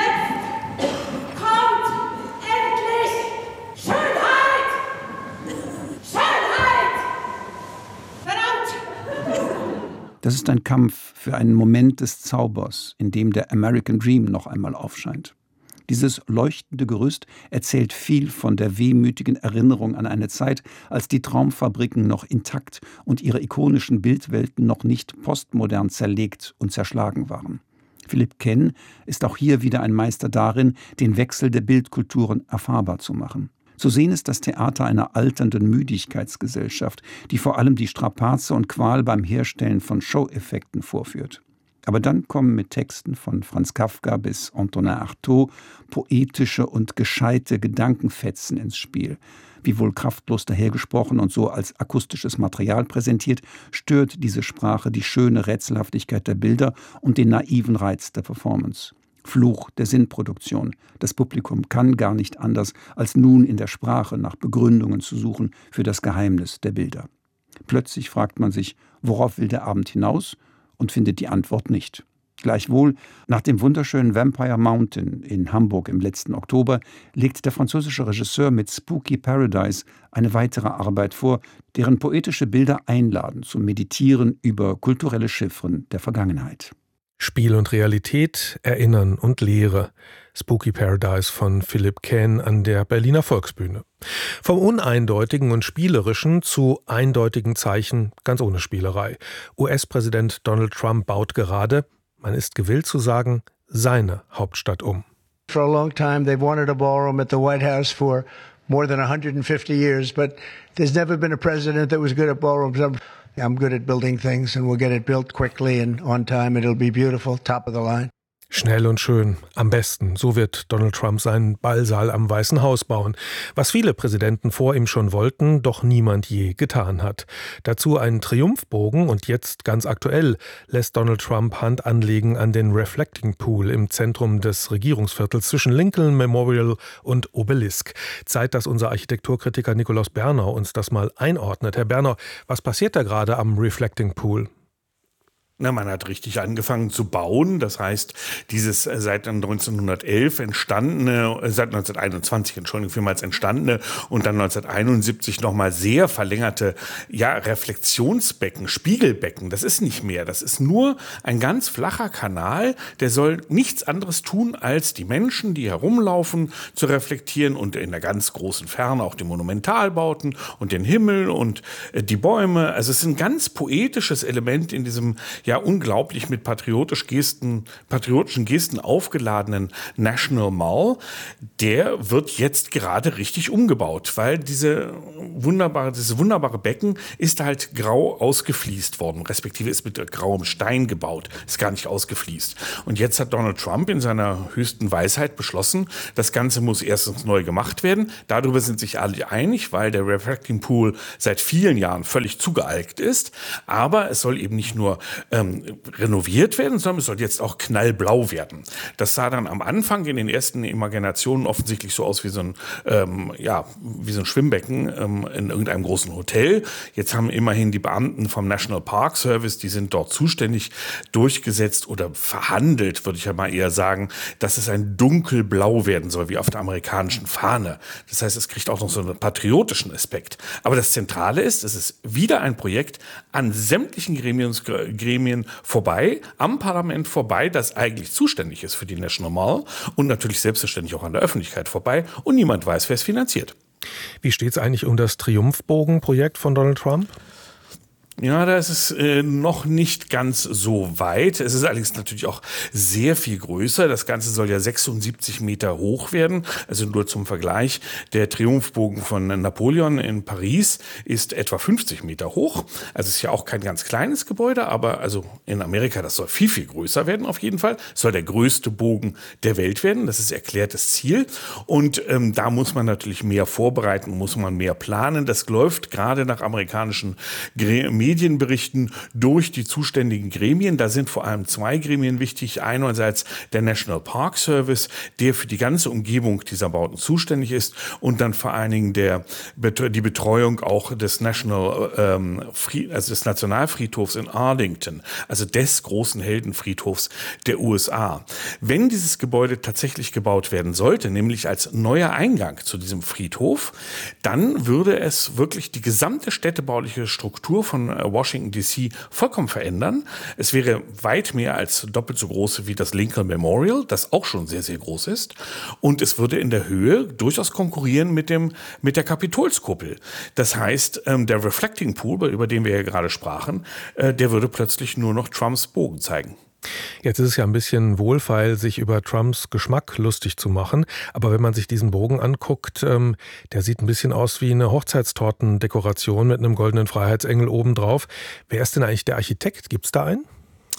kommt endlich Schönheit! Schönheit! Verdammt! Das ist ein Kampf für einen Moment des Zaubers, in dem der American Dream noch einmal aufscheint. Dieses leuchtende Gerüst erzählt viel von der wehmütigen Erinnerung an eine Zeit, als die Traumfabriken noch intakt und ihre ikonischen Bildwelten noch nicht postmodern zerlegt und zerschlagen waren. Philipp Kenn ist auch hier wieder ein Meister darin, den Wechsel der Bildkulturen erfahrbar zu machen. Zu sehen ist das Theater einer alternden Müdigkeitsgesellschaft, die vor allem die Strapaze und Qual beim Herstellen von Show-Effekten vorführt. Aber dann kommen mit Texten von Franz Kafka bis Antonin Artaud poetische und gescheite Gedankenfetzen ins Spiel. Wiewohl kraftlos dahergesprochen und so als akustisches Material präsentiert, stört diese Sprache die schöne Rätselhaftigkeit der Bilder und den naiven Reiz der Performance. Fluch der Sinnproduktion. Das Publikum kann gar nicht anders, als nun in der Sprache nach Begründungen zu suchen für das Geheimnis der Bilder. Plötzlich fragt man sich, worauf will der Abend hinaus, und findet die Antwort nicht. Gleichwohl, nach dem wunderschönen Vampire Mountain in Hamburg im letzten Oktober legt der französische Regisseur mit Spooky Paradise eine weitere Arbeit vor, deren poetische Bilder einladen zum Meditieren über kulturelle Chiffren der Vergangenheit. Spiel und Realität, Erinnern und Lehre. Spooky Paradise von Philipp Kenn an der Berliner Volksbühne. Vom Uneindeutigen und Spielerischen zu eindeutigen Zeichen, ganz ohne Spielerei. U S-Präsident Donald Trump baut gerade, man ist gewillt zu sagen, seine Hauptstadt um. For a long time they've wanted a ballroom at the White House for more than one hundred fifty years, but there's never been a president that was good at ballrooms. I'm, I'm good at building things and we'll get it built quickly and on time. It'll be beautiful, top of the line. Schnell und schön, am besten, so wird Donald Trump seinen Ballsaal am Weißen Haus bauen, was viele Präsidenten vor ihm schon wollten, doch niemand je getan hat. Dazu einen Triumphbogen und jetzt ganz aktuell lässt Donald Trump Hand anlegen an den Reflecting Pool im Zentrum des Regierungsviertels zwischen Lincoln Memorial und Obelisk. Zeit, dass unser Architekturkritiker Nikolaus Bernau uns das mal einordnet. Herr Bernau, was passiert da gerade am Reflecting Pool? Na, man hat richtig angefangen zu bauen. Das heißt, dieses seit neunzehnhundertelf entstandene, seit neunzehnhunderteinundzwanzig, Entschuldigung, vielmals entstandene und dann neunzehnhunderteinundsiebzig nochmal sehr verlängerte, ja, Reflexionsbecken, Spiegelbecken, das ist nicht mehr. Das ist nur ein ganz flacher Kanal, der soll nichts anderes tun, als die Menschen, die herumlaufen, zu reflektieren und in der ganz großen Ferne auch die Monumentalbauten und den Himmel und äh, die Bäume. Also es ist ein ganz poetisches Element in diesem ja unglaublich mit patriotisch Gesten, patriotischen Gesten aufgeladenen National Mall, der wird jetzt gerade richtig umgebaut, weil diese wunderbare, dieses wunderbare Becken ist halt grau ausgefliest worden, respektive ist mit grauem Stein gebaut, ist gar nicht ausgefliest. Und jetzt hat Donald Trump in seiner höchsten Weisheit beschlossen, das Ganze muss erstens neu gemacht werden. Darüber sind sich alle einig, weil der Reflecting Pool seit vielen Jahren völlig zugealkt ist. Aber es soll eben nicht nur ähm, renoviert werden, sondern es soll jetzt auch knallblau werden. Das sah dann am Anfang in den ersten Imaginationen offensichtlich so aus wie so ein, ähm, ja, wie so ein Schwimmbecken ähm, in irgendeinem großen Hotel. Jetzt haben immerhin die Beamten vom National Park Service, die sind dort zuständig, durchgesetzt oder verhandelt, würde ich ja mal eher sagen, dass es ein dunkelblau werden soll, wie auf der amerikanischen Fahne. Das heißt, es kriegt auch noch so einen patriotischen Aspekt. Aber das Zentrale ist, es ist wieder ein Projekt an sämtlichen Gremien, Gremien vorbei, am Parlament vorbei, das eigentlich zuständig ist für die National Mall und natürlich selbstverständlich auch an der Öffentlichkeit vorbei und niemand weiß, wer es finanziert. Wie steht es eigentlich um das Triumphbogen-Projekt von Donald Trump? Ja, da ist es äh, noch nicht ganz so weit. Es ist allerdings natürlich auch sehr viel größer. Das Ganze soll ja sechsundsiebzig Meter hoch werden. Also nur zum Vergleich, der Triumphbogen von Napoleon in Paris ist etwa fünfzig Meter hoch. Also ist ja auch kein ganz kleines Gebäude, aber also in Amerika, das soll viel, viel größer werden auf jeden Fall. Es soll der größte Bogen der Welt werden. Das ist erklärtes Ziel. Und ähm, da muss man natürlich mehr vorbereiten, muss man mehr planen. Das läuft gerade nach amerikanischen Gremien Medienberichten durch die zuständigen Gremien. Da sind vor allem zwei Gremien wichtig. Einerseits der National Park Service, der für die ganze Umgebung dieser Bauten zuständig ist und dann vor allen Dingen der, die Betreuung auch des National, ähm, also des Nationalfriedhofs in Arlington, also des großen Heldenfriedhofs der U S A. Wenn dieses Gebäude tatsächlich gebaut werden sollte, nämlich als neuer Eingang zu diesem Friedhof, dann würde es wirklich die gesamte städtebauliche Struktur von Washington D C vollkommen verändern. Es wäre weit mehr als doppelt so groß wie das Lincoln Memorial, das auch schon sehr, sehr groß ist. Und es würde in der Höhe durchaus konkurrieren mit dem, mit der Kapitolskuppel. Das heißt, der Reflecting Pool, über den wir ja gerade sprachen, der würde plötzlich nur noch Trumps Bogen zeigen. Jetzt ist es ja ein bisschen wohlfeil, sich über Trumps Geschmack lustig zu machen. Aber wenn man sich diesen Bogen anguckt, ähm, der sieht ein bisschen aus wie eine Hochzeitstortendekoration mit einem goldenen Freiheitsengel obendrauf. Wer ist denn eigentlich der Architekt? Gibt es da einen?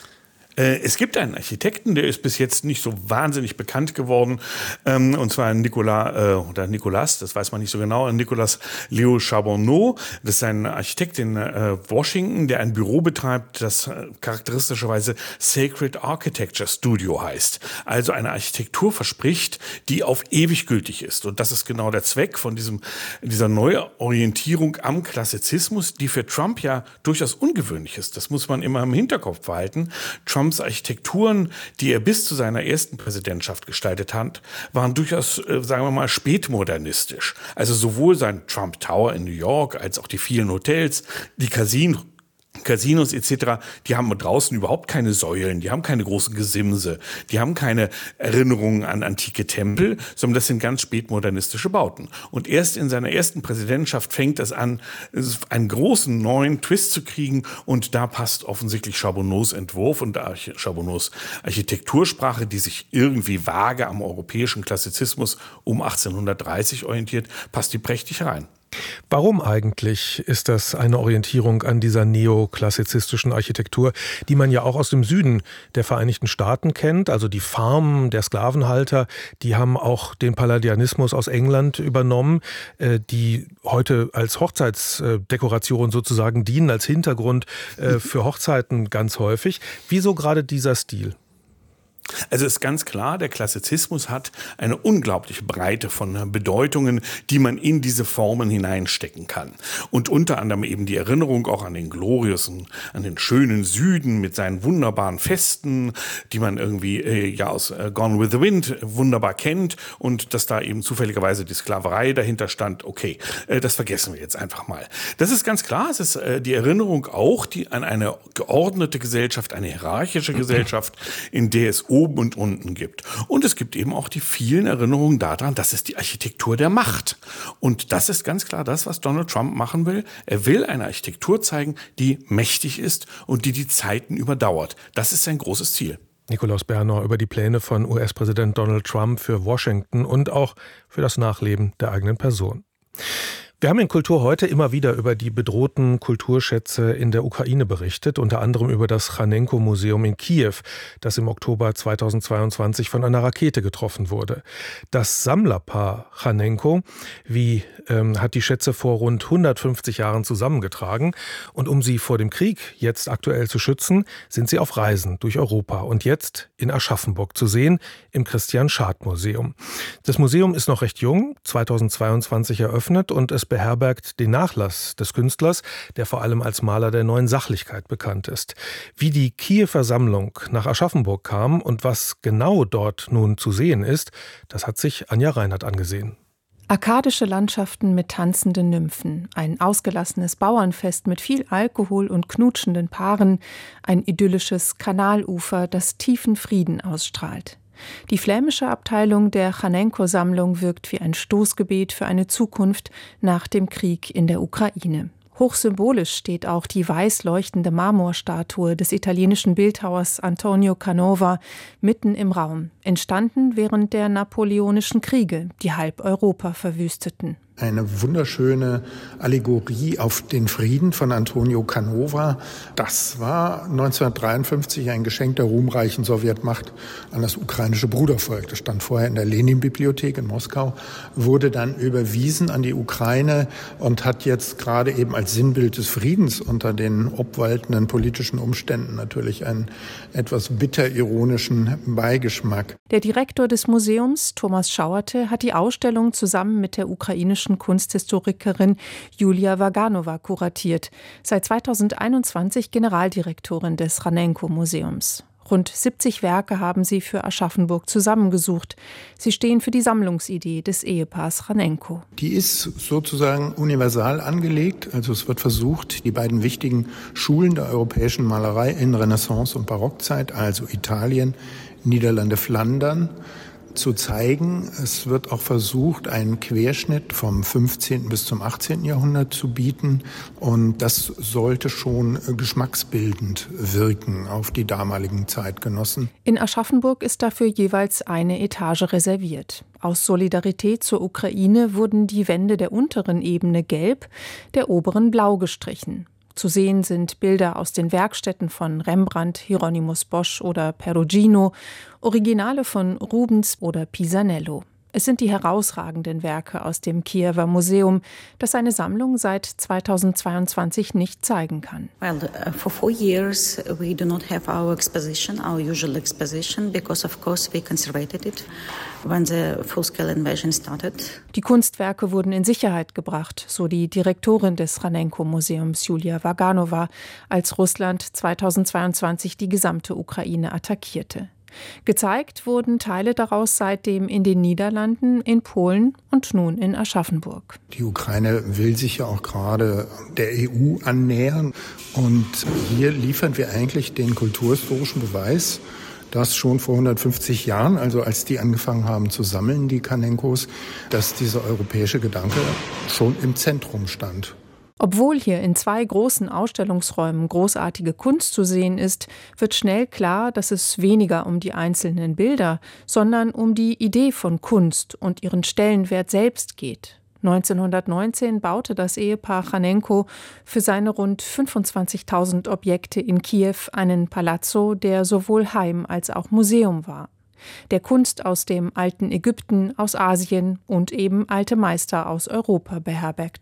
Es gibt einen Architekten, der ist bis jetzt nicht so wahnsinnig bekannt geworden, und zwar Nicolas, oder Nicolas, das weiß man nicht so genau, Nicolas Leo Charbonneau. Das ist ein Architekt in Washington, der ein Büro betreibt, das charakteristischerweise Sacred Architecture Studio heißt. Also eine Architektur verspricht, die auf ewig gültig ist. Und das ist genau der Zweck von diesem, dieser Neuorientierung am Klassizismus, die für Trump ja durchaus ungewöhnlich ist. Das muss man immer im Hinterkopf behalten. Trump Trumps Architekturen, die er bis zu seiner ersten Präsidentschaft gestaltet hat, waren durchaus, äh, sagen wir mal, spätmodernistisch. Also sowohl sein Trump Tower in New York als auch die vielen Hotels, die Casinos, Casinos et cetera, die haben draußen überhaupt keine Säulen, die haben keine großen Gesimse, die haben keine Erinnerungen an antike Tempel, sondern das sind ganz spätmodernistische Bauten. Und erst in seiner ersten Präsidentschaft fängt es an, einen großen neuen Twist zu kriegen und da passt offensichtlich Charbonneaus Entwurf und Charbonneaus Architektursprache, die sich irgendwie vage am europäischen Klassizismus um achtzehnhundertdreißig orientiert, passt die prächtig rein. Warum eigentlich ist das eine Orientierung an dieser neoklassizistischen Architektur, die man ja auch aus dem Süden der Vereinigten Staaten kennt? Also die Farmen der Sklavenhalter, die haben auch den Palladianismus aus England übernommen, die heute als Hochzeitsdekoration sozusagen dienen, als Hintergrund für Hochzeiten ganz häufig. Wieso gerade dieser Stil? Also ist ganz klar, der Klassizismus hat eine unglaubliche Breite von Bedeutungen, die man in diese Formen hineinstecken kann. Und unter anderem eben die Erinnerung auch an den gloriosen, an den schönen Süden mit seinen wunderbaren Festen, die man irgendwie äh, ja aus äh, Gone with the Wind wunderbar kennt, und dass da eben zufälligerweise die Sklaverei dahinter stand. Okay, äh, das vergessen wir jetzt einfach mal. Das ist ganz klar, es ist äh, die Erinnerung auch die, an eine geordnete Gesellschaft, eine hierarchische Gesellschaft, in der es oben und unten gibt. Und es gibt eben auch die vielen Erinnerungen daran, das ist die Architektur der Macht. Und das ist ganz klar das, was Donald Trump machen will. Er will eine Architektur zeigen, die mächtig ist und die die Zeiten überdauert. Das ist sein großes Ziel. Nikolaus Bernauer über die Pläne von U S-Präsident Donald Trump für Washington und auch für das Nachleben der eigenen Person. Wir haben in Kultur heute immer wieder über die bedrohten Kulturschätze in der Ukraine berichtet, unter anderem über das Chanenko-Museum in Kiew, das im Oktober zweitausendzweiundzwanzig von einer Rakete getroffen wurde. Das Sammlerpaar Chanenko wie, ähm, hat die Schätze vor rund hundertfünfzig Jahren zusammengetragen, und um sie vor dem Krieg jetzt aktuell zu schützen, sind sie auf Reisen durch Europa und jetzt in Aschaffenburg zu sehen, im Christian-Schad-Museum. Das Museum ist noch recht jung, zweitausendzweiundzwanzig eröffnet, und es beherbergt den Nachlass des Künstlers, der vor allem als Maler der Neuen Sachlichkeit bekannt ist. Wie die Kiewer Sammlung nach Aschaffenburg kam und was genau dort nun zu sehen ist, das hat sich Anja Reinhardt angesehen. Arkadische Landschaften mit tanzenden Nymphen, ein ausgelassenes Bauernfest mit viel Alkohol und knutschenden Paaren, ein idyllisches Kanalufer, das tiefen Frieden ausstrahlt. Die flämische Abteilung der Chanenko-Sammlung wirkt wie ein Stoßgebet für eine Zukunft nach dem Krieg in der Ukraine. Hochsymbolisch steht auch die weiß leuchtende Marmorstatue des italienischen Bildhauers Antonio Canova mitten im Raum, entstanden während der Napoleonischen Kriege, die halb Europa verwüsteten. Eine wunderschöne Allegorie auf den Frieden von Antonio Canova. Das war neunzehnhundertdreiundfünfzig ein Geschenk der ruhmreichen Sowjetmacht an das ukrainische Brudervolk. Das stand vorher in der Lenin-Bibliothek in Moskau, wurde dann überwiesen an die Ukraine und hat jetzt gerade eben als Sinnbild des Friedens unter den obwaltenden politischen Umständen natürlich einen etwas bitter-ironischen Beigeschmack. Der Direktor des Museums, Thomas Schauerte, hat die Ausstellung zusammen mit der ukrainischen Kunsthistorikerin Julia Vaganova kuratiert, seit zweitausendeinundzwanzig Generaldirektorin des Chanenko-Museums. Rund siebzig Werke haben sie für Aschaffenburg zusammengesucht. Sie stehen für die Sammlungsidee des Ehepaars Chanenko. Die ist sozusagen universal angelegt. Also es wird versucht, die beiden wichtigen Schulen der europäischen Malerei in Renaissance- und Barockzeit, also Italien, Niederlande, Flandern, zu zeigen. Es wird auch versucht, einen Querschnitt vom fünfzehnten bis zum achtzehnten Jahrhundert zu bieten. Und das sollte schon geschmacksbildend wirken auf die damaligen Zeitgenossen. In Aschaffenburg ist dafür jeweils eine Etage reserviert. Aus Solidarität zur Ukraine wurden die Wände der unteren Ebene gelb, der oberen blau gestrichen. Zu sehen sind Bilder aus den Werkstätten von Rembrandt, Hieronymus Bosch oder Perugino, Originale von Rubens oder Pisanello. Es sind die herausragenden Werke aus dem Kiewer Museum, das seine Sammlung seit zweitausendzweiundzwanzig nicht zeigen kann. Well, uh, for four years we do not have our exposition, our usual exposition, because of course we conservated it when the full-scale invasion started. Die Kunstwerke wurden in Sicherheit gebracht, so die Direktorin des Chanenko-Museums Julia Vaganova, als Russland zweitausendzweiundzwanzig die gesamte Ukraine attackierte. Gezeigt wurden Teile daraus seitdem in den Niederlanden, in Polen und nun in Aschaffenburg. Die Ukraine will sich ja auch gerade der E U annähern. Und hier liefern wir eigentlich den kulturhistorischen Beweis, dass schon vor hundertfünfzig Jahren, also als die angefangen haben zu sammeln, die Chanenkos, dass dieser europäische Gedanke schon im Zentrum stand. Obwohl hier in zwei großen Ausstellungsräumen großartige Kunst zu sehen ist, wird schnell klar, dass es weniger um die einzelnen Bilder, sondern um die Idee von Kunst und ihren Stellenwert selbst geht. neunzehnhundertneunzehn baute das Ehepaar Chanenko für seine rund fünfundzwanzigtausend Objekte in Kiew einen Palazzo, der sowohl Heim als auch Museum war. Der Kunst aus dem alten Ägypten, aus Asien und eben alte Meister aus Europa beherbergte.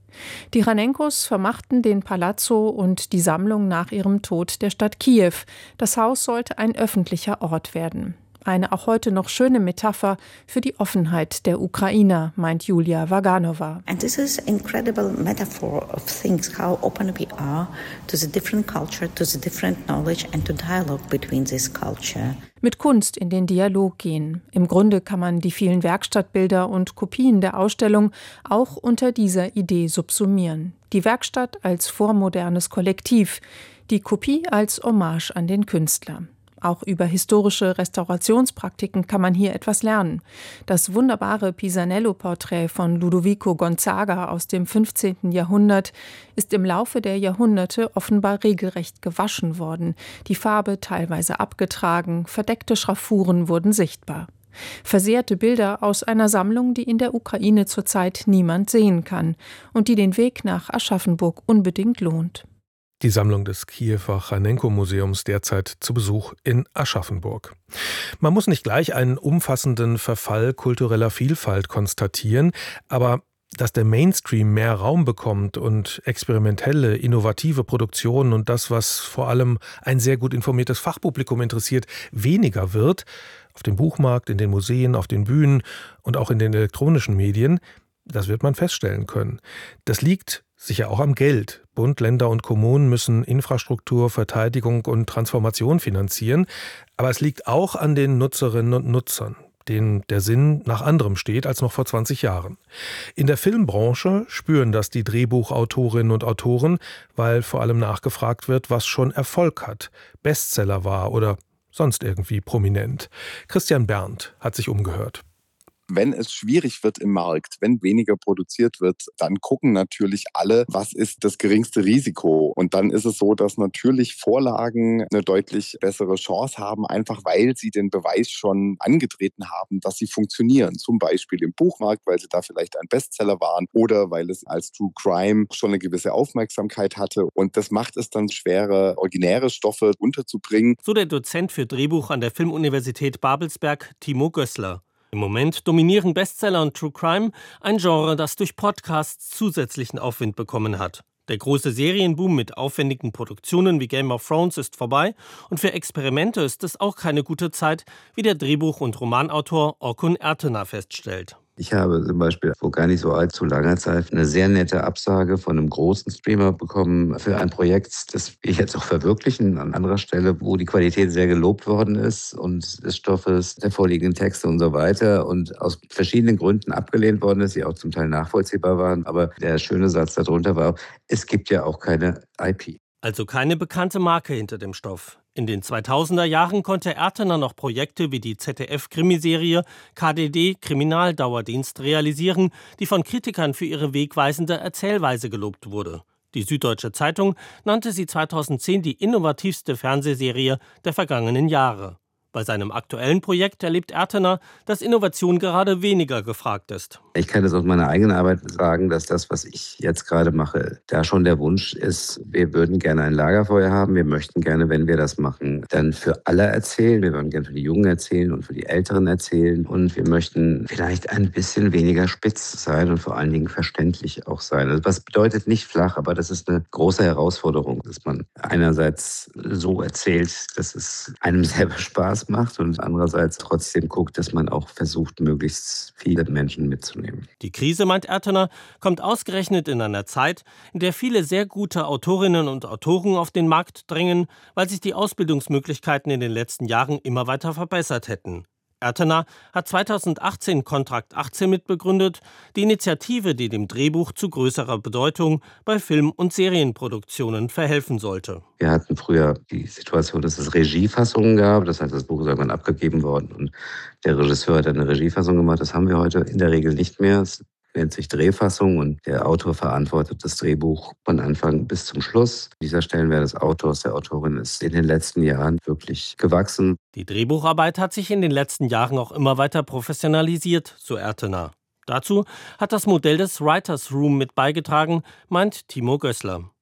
Die Ranenkos vermachten den Palazzo und die Sammlung nach ihrem Tod der Stadt Kiew. Das Haus sollte ein öffentlicher Ort werden. Eine auch heute noch schöne Metapher für die Offenheit der Ukrainer, meint Julia Vaganova. And this is incredible metaphor of things, how open we are to the different culture, to the different knowledge and to dialogue between this culture. Mit Kunst in den Dialog gehen. Im Grunde kann man die vielen Werkstattbilder und Kopien der Ausstellung auch unter dieser Idee subsumieren. Die Werkstatt als vormodernes Kollektiv, die Kopie als Hommage an den Künstler. Auch über historische Restaurationspraktiken kann man hier etwas lernen. Das wunderbare Pisanello-Porträt von Ludovico Gonzaga aus dem fünfzehnten Jahrhundert ist im Laufe der Jahrhunderte offenbar regelrecht gewaschen worden. Die Farbe teilweise abgetragen, verdeckte Schraffuren wurden sichtbar. Versehrte Bilder aus einer Sammlung, die in der Ukraine zurzeit niemand sehen kann und die den Weg nach Aschaffenburg unbedingt lohnt. Die Sammlung des Kiewer Chanenko-Museums derzeit zu Besuch in Aschaffenburg. Man muss nicht gleich einen umfassenden Verfall kultureller Vielfalt konstatieren, aber dass der Mainstream mehr Raum bekommt und experimentelle, innovative Produktionen und das, was vor allem ein sehr gut informiertes Fachpublikum interessiert, weniger wird, auf dem Buchmarkt, in den Museen, auf den Bühnen und auch in den elektronischen Medien, das wird man feststellen können. Das liegt sicher auch am Geld. Bund, Länder und Kommunen müssen Infrastruktur, Verteidigung und Transformation finanzieren. Aber es liegt auch an den Nutzerinnen und Nutzern, denen der Sinn nach anderem steht als noch vor zwanzig Jahren. In der Filmbranche spüren das die Drehbuchautorinnen und Autoren, weil vor allem nachgefragt wird, was schon Erfolg hat, Bestseller war oder sonst irgendwie prominent. Christian Berndt hat sich umgehört. Wenn es schwierig wird im Markt, wenn weniger produziert wird, dann gucken natürlich alle, was ist das geringste Risiko. Und dann ist es so, dass natürlich Vorlagen eine deutlich bessere Chance haben, einfach weil sie den Beweis schon angetreten haben, dass sie funktionieren. Zum Beispiel im Buchmarkt, weil sie da vielleicht ein Bestseller waren oder weil es als True Crime schon eine gewisse Aufmerksamkeit hatte. Und das macht es dann schwerer, originäre Stoffe unterzubringen. So der Dozent für Drehbuch an der Filmuniversität Babelsberg, Timo Gößler. Im Moment dominieren Bestseller und True Crime, ein Genre, das durch Podcasts zusätzlichen Aufwind bekommen hat. Der große Serienboom mit aufwendigen Produktionen wie Game of Thrones ist vorbei und für Experimente ist es auch keine gute Zeit, wie der Drehbuch- und Romanautor Orkun Ertena feststellt. Ich habe zum Beispiel vor gar nicht so allzu langer Zeit eine sehr nette Absage von einem großen Streamer bekommen für ein Projekt, das wir jetzt auch verwirklichen an anderer Stelle, wo die Qualität sehr gelobt worden ist und des Stoffes, der vorliegenden Texte und so weiter und aus verschiedenen Gründen abgelehnt worden ist, die auch zum Teil nachvollziehbar waren. Aber der schöne Satz darunter war, es gibt ja auch keine I P. Also keine bekannte Marke hinter dem Stoff. In den zweitausender Jahren konnte Ertena noch Projekte wie die Z D F-Krimiserie K D D Kriminaldauerdienst realisieren, die von Kritikern für ihre wegweisende Erzählweise gelobt wurde. Die Süddeutsche Zeitung nannte sie zweitausendzehn die innovativste Fernsehserie der vergangenen Jahre. Bei seinem aktuellen Projekt erlebt Ertena, dass Innovation gerade weniger gefragt ist. Ich kann das aus meiner eigenen Arbeit sagen, dass das, was ich jetzt gerade mache, da schon der Wunsch ist, wir würden gerne ein Lagerfeuer haben. Wir möchten gerne, wenn wir das machen, dann für alle erzählen. Wir würden gerne für die Jungen erzählen und für die Älteren erzählen. Und wir möchten vielleicht ein bisschen weniger spitz sein und vor allen Dingen verständlich auch sein. Also was bedeutet nicht flach, aber das ist eine große Herausforderung, dass man einerseits so erzählt, dass es einem selber Spaß macht und andererseits trotzdem guckt, dass man auch versucht, möglichst viele Menschen mitzunehmen. Die Krise, meint Ertena, kommt ausgerechnet in einer Zeit, in der viele sehr gute Autorinnen und Autoren auf den Markt drängen, weil sich die Ausbildungsmöglichkeiten in den letzten Jahren immer weiter verbessert hätten. Ertena hat zweitausendachtzehn Kontrakt achtzehn mitbegründet, die Initiative, die dem Drehbuch zu größerer Bedeutung bei Film- und Serienproduktionen verhelfen sollte. Wir hatten früher die Situation, dass es Regiefassungen gab, das heißt, das Buch ist irgendwann abgegeben worden und der Regisseur hat eine Regiefassung gemacht. Das haben wir heute in der Regel nicht mehr. Es nennt sich Drehfassung und der Autor verantwortet das Drehbuch von Anfang bis zum Schluss. Dieser Stellenwert des Autors, der Autorin ist in den letzten Jahren wirklich gewachsen. Die Drehbucharbeit hat sich in den letzten Jahren auch immer weiter professionalisiert, so Ertena. Dazu hat das Modell des Writers Room mit beigetragen, meint Timo Gößler.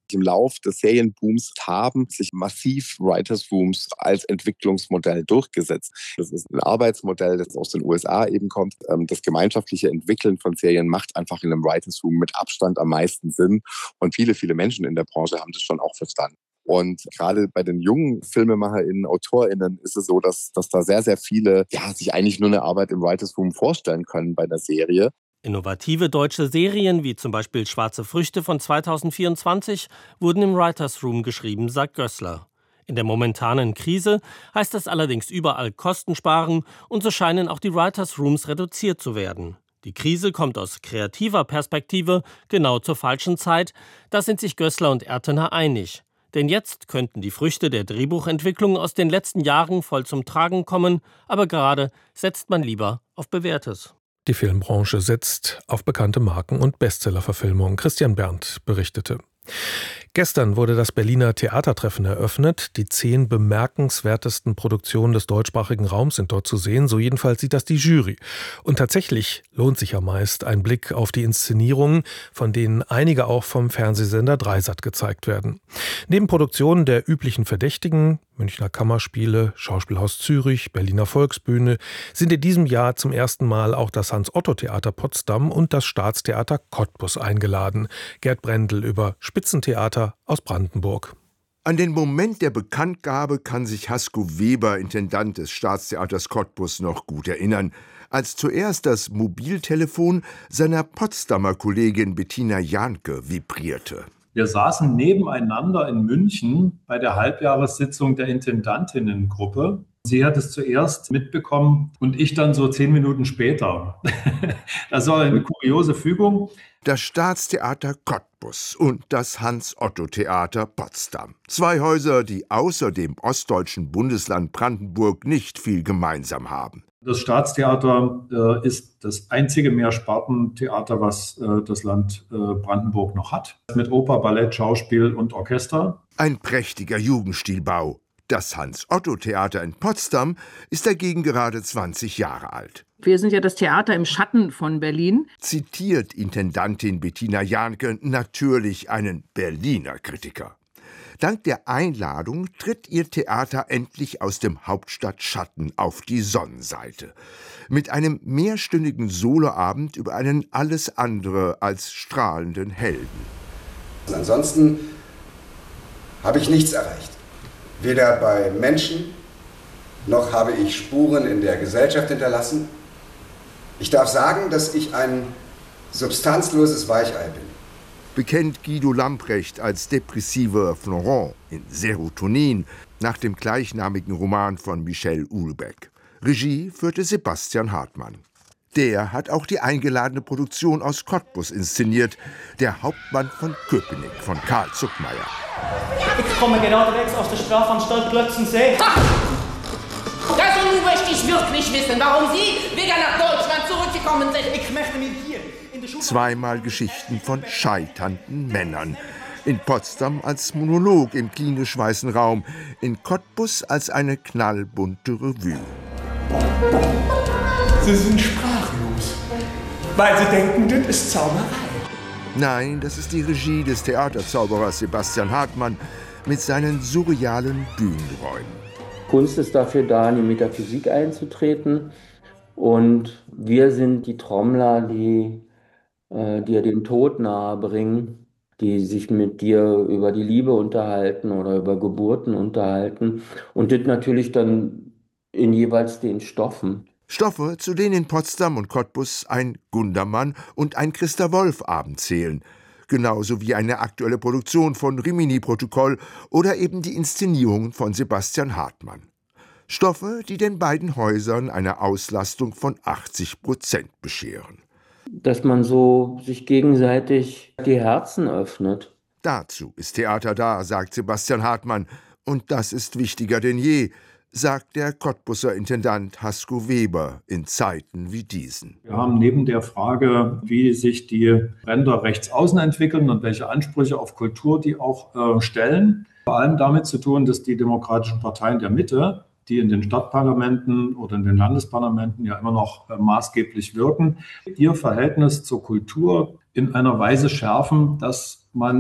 Im Lauf des Serienbooms haben sich massiv Writers Rooms als Entwicklungsmodell durchgesetzt. Das ist ein Arbeitsmodell, das aus den U S A eben kommt. Das gemeinschaftliche Entwickeln von Serien macht einfach in einem Writers Room mit Abstand am meisten Sinn. Und viele, viele Menschen in der Branche haben das schon auch verstanden. Und gerade bei den jungen FilmemacherInnen, AutorInnen ist es so, dass, dass da sehr, sehr viele ja, sich eigentlich nur eine Arbeit im Writers Room vorstellen können bei einer Serie. Innovative deutsche Serien, wie zum Beispiel Schwarze Früchte von zweitausendvierundzwanzig, wurden im Writers Room geschrieben, sagt Gößler. In der momentanen Krise heißt es allerdings überall Kosten sparen und so scheinen auch die Writers Rooms reduziert zu werden. Die Krise kommt aus kreativer Perspektive genau zur falschen Zeit, da sind sich Gößler und Ertener einig. Denn jetzt könnten die Früchte der Drehbuchentwicklung aus den letzten Jahren voll zum Tragen kommen, aber gerade setzt man lieber auf Bewährtes. Die Filmbranche setzt auf bekannte Marken und Bestsellerverfilmungen. Christian Berndt berichtete. Gestern wurde das Berliner Theatertreffen eröffnet. Die zehn bemerkenswertesten Produktionen des deutschsprachigen Raums sind dort zu sehen. So jedenfalls sieht das die Jury. Und tatsächlich lohnt sich ja meist ein Blick auf die Inszenierungen, von denen einige auch vom Fernsehsender Dreisat gezeigt werden. Neben Produktionen der üblichen Verdächtigen, Münchner Kammerspiele, Schauspielhaus Zürich, Berliner Volksbühne, sind in diesem Jahr zum ersten Mal auch das Hans-Otto-Theater Potsdam und das Staatstheater Cottbus eingeladen. Gerd Brendel über Spitzentheater aus Brandenburg. An den Moment der Bekanntgabe kann sich Hasko Weber, Intendant des Staatstheaters Cottbus, noch gut erinnern, als zuerst das Mobiltelefon seiner Potsdamer Kollegin Bettina Jahnke vibrierte. Wir saßen nebeneinander in München bei der Halbjahressitzung der Intendantinnengruppe. Sie hat es zuerst mitbekommen und ich dann so zehn Minuten später. Das war eine kuriose Fügung. Das Staatstheater Cottbus und das Hans-Otto-Theater Potsdam. Zwei Häuser, die außer dem ostdeutschen Bundesland Brandenburg nicht viel gemeinsam haben. Das Staatstheater äh, ist das einzige Mehrspartentheater, was äh, das Land äh, Brandenburg noch hat. Mit Oper, Ballett, Schauspiel und Orchester. Ein prächtiger Jugendstilbau. Das Hans-Otto-Theater in Potsdam ist dagegen gerade zwanzig Jahre alt. Wir sind ja das Theater im Schatten von Berlin. Zitiert Intendantin Bettina Jahnke natürlich einen Berliner Kritiker. Dank der Einladung tritt ihr Theater endlich aus dem Hauptstadtschatten auf die Sonnenseite. Mit einem mehrstündigen Soloabend über einen alles andere als strahlenden Helden. Ansonsten habe ich nichts erreicht. Weder bei Menschen, noch habe ich Spuren in der Gesellschaft hinterlassen. Ich darf sagen, dass ich ein substanzloses Weichei bin. Bekennt Guido Lamprecht als depressiver Florent in Serotonin nach dem gleichnamigen Roman von Michel Houellebecq. Regie führte Sebastian Hartmann. Der hat auch die eingeladene Produktion aus Cottbus inszeniert, Der Hauptmann von Köpenick von Karl Zuckmayer. Ich komme geradewegs aus der Strafanstalt Plötzensee. Das und nun möchte ich wirklich wissen, warum Sie wieder nach Deutschland zurückgekommen sind. Ich möchte mir hier in der Schule... Zweimal Geschichten von scheiternden Männern. In Potsdam als Monolog im klinisch weißen Raum, in Cottbus als eine knallbunte Revue. Sie sind sprachlos, weil Sie denken, das ist Zauberei. Nein, das ist die Regie des Theaterzauberers Sebastian Hartmann mit seinen surrealen Bühnenräumen. Kunst ist dafür da, in die Metaphysik einzutreten. Und wir sind die Trommler, die äh, dir den Tod nahebringen, die sich mit dir über die Liebe unterhalten oder über Geburten unterhalten. Und das natürlich dann in jeweils den Stoffen. Stoffe, zu denen in Potsdam und Cottbus ein Gundermann und ein Christa Wolf-Abend zählen. Genauso wie eine aktuelle Produktion von Rimini-Protokoll oder eben die Inszenierungen von Sebastian Hartmann. Stoffe, die den beiden Häusern eine Auslastung von achtzig Prozent bescheren. Dass man so sich gegenseitig die Herzen öffnet. Dazu ist Theater da, sagt Sebastian Hartmann. Und das ist wichtiger denn je, sagt der Cottbuser Intendant Hasko Weber in Zeiten wie diesen. Wir haben neben der Frage, wie sich die Ränder rechts außen entwickeln und welche Ansprüche auf Kultur die auch äh, stellen, vor allem damit zu tun, dass die demokratischen Parteien der Mitte, die in den Stadtparlamenten oder in den Landesparlamenten ja immer noch äh, maßgeblich wirken, ihr Verhältnis zur Kultur in einer Weise schärfen, dass man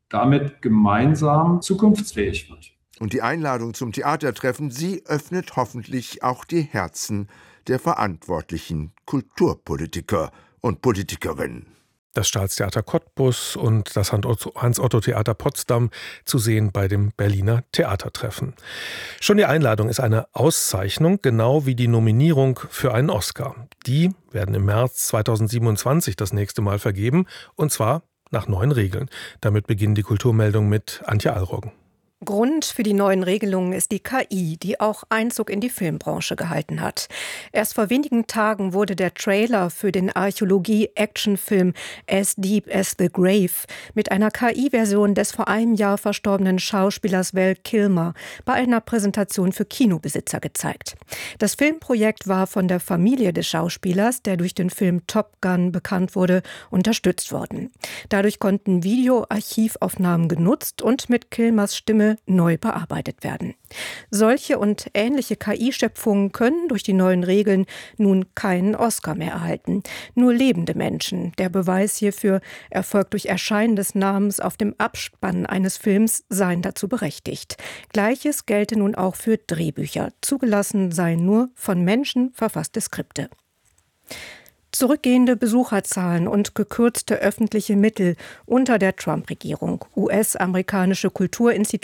damit gemeinsam zukunftsfähig wird. Und die Einladung zum Theatertreffen, sie öffnet hoffentlich auch die Herzen der verantwortlichen Kulturpolitiker und Politikerinnen. Das Staatstheater Cottbus und das Hans-Otto-Theater Potsdam zu sehen bei dem Berliner Theatertreffen. Schon die Einladung ist eine Auszeichnung, genau wie die Nominierung für einen Oscar. Die werden im März zweitausendsiebenundzwanzig das nächste Mal vergeben, und zwar nach neuen Regeln. Damit beginnt die Kulturmeldung mit Antje Allroggen. Grund für die neuen Regelungen ist die K I, die auch Einzug in die Filmbranche gehalten hat. Erst vor wenigen Tagen wurde der Trailer für den Archäologie-Actionfilm As Deep as the Grave mit einer K I-Version des vor einem Jahr verstorbenen Schauspielers Val Kilmer bei einer Präsentation für Kinobesitzer gezeigt. Das Filmprojekt war von der Familie des Schauspielers, der durch den Film Top Gun bekannt wurde, unterstützt worden. Dadurch konnten Videoarchivaufnahmen genutzt und mit Kilmers Stimme neu bearbeitet werden. Solche und ähnliche K I-Schöpfungen können durch die neuen Regeln nun keinen Oscar mehr erhalten. Nur lebende Menschen. Der Beweis hierfür erfolgt durch Erscheinen des Namens auf dem Abspann eines Films, seien dazu berechtigt. Gleiches gelte nun auch für Drehbücher. Zugelassen seien nur von Menschen verfasste Skripte. Zurückgehende Besucherzahlen und gekürzte öffentliche Mittel unter der Trump-Regierung. U S-amerikanische Kulturinstitute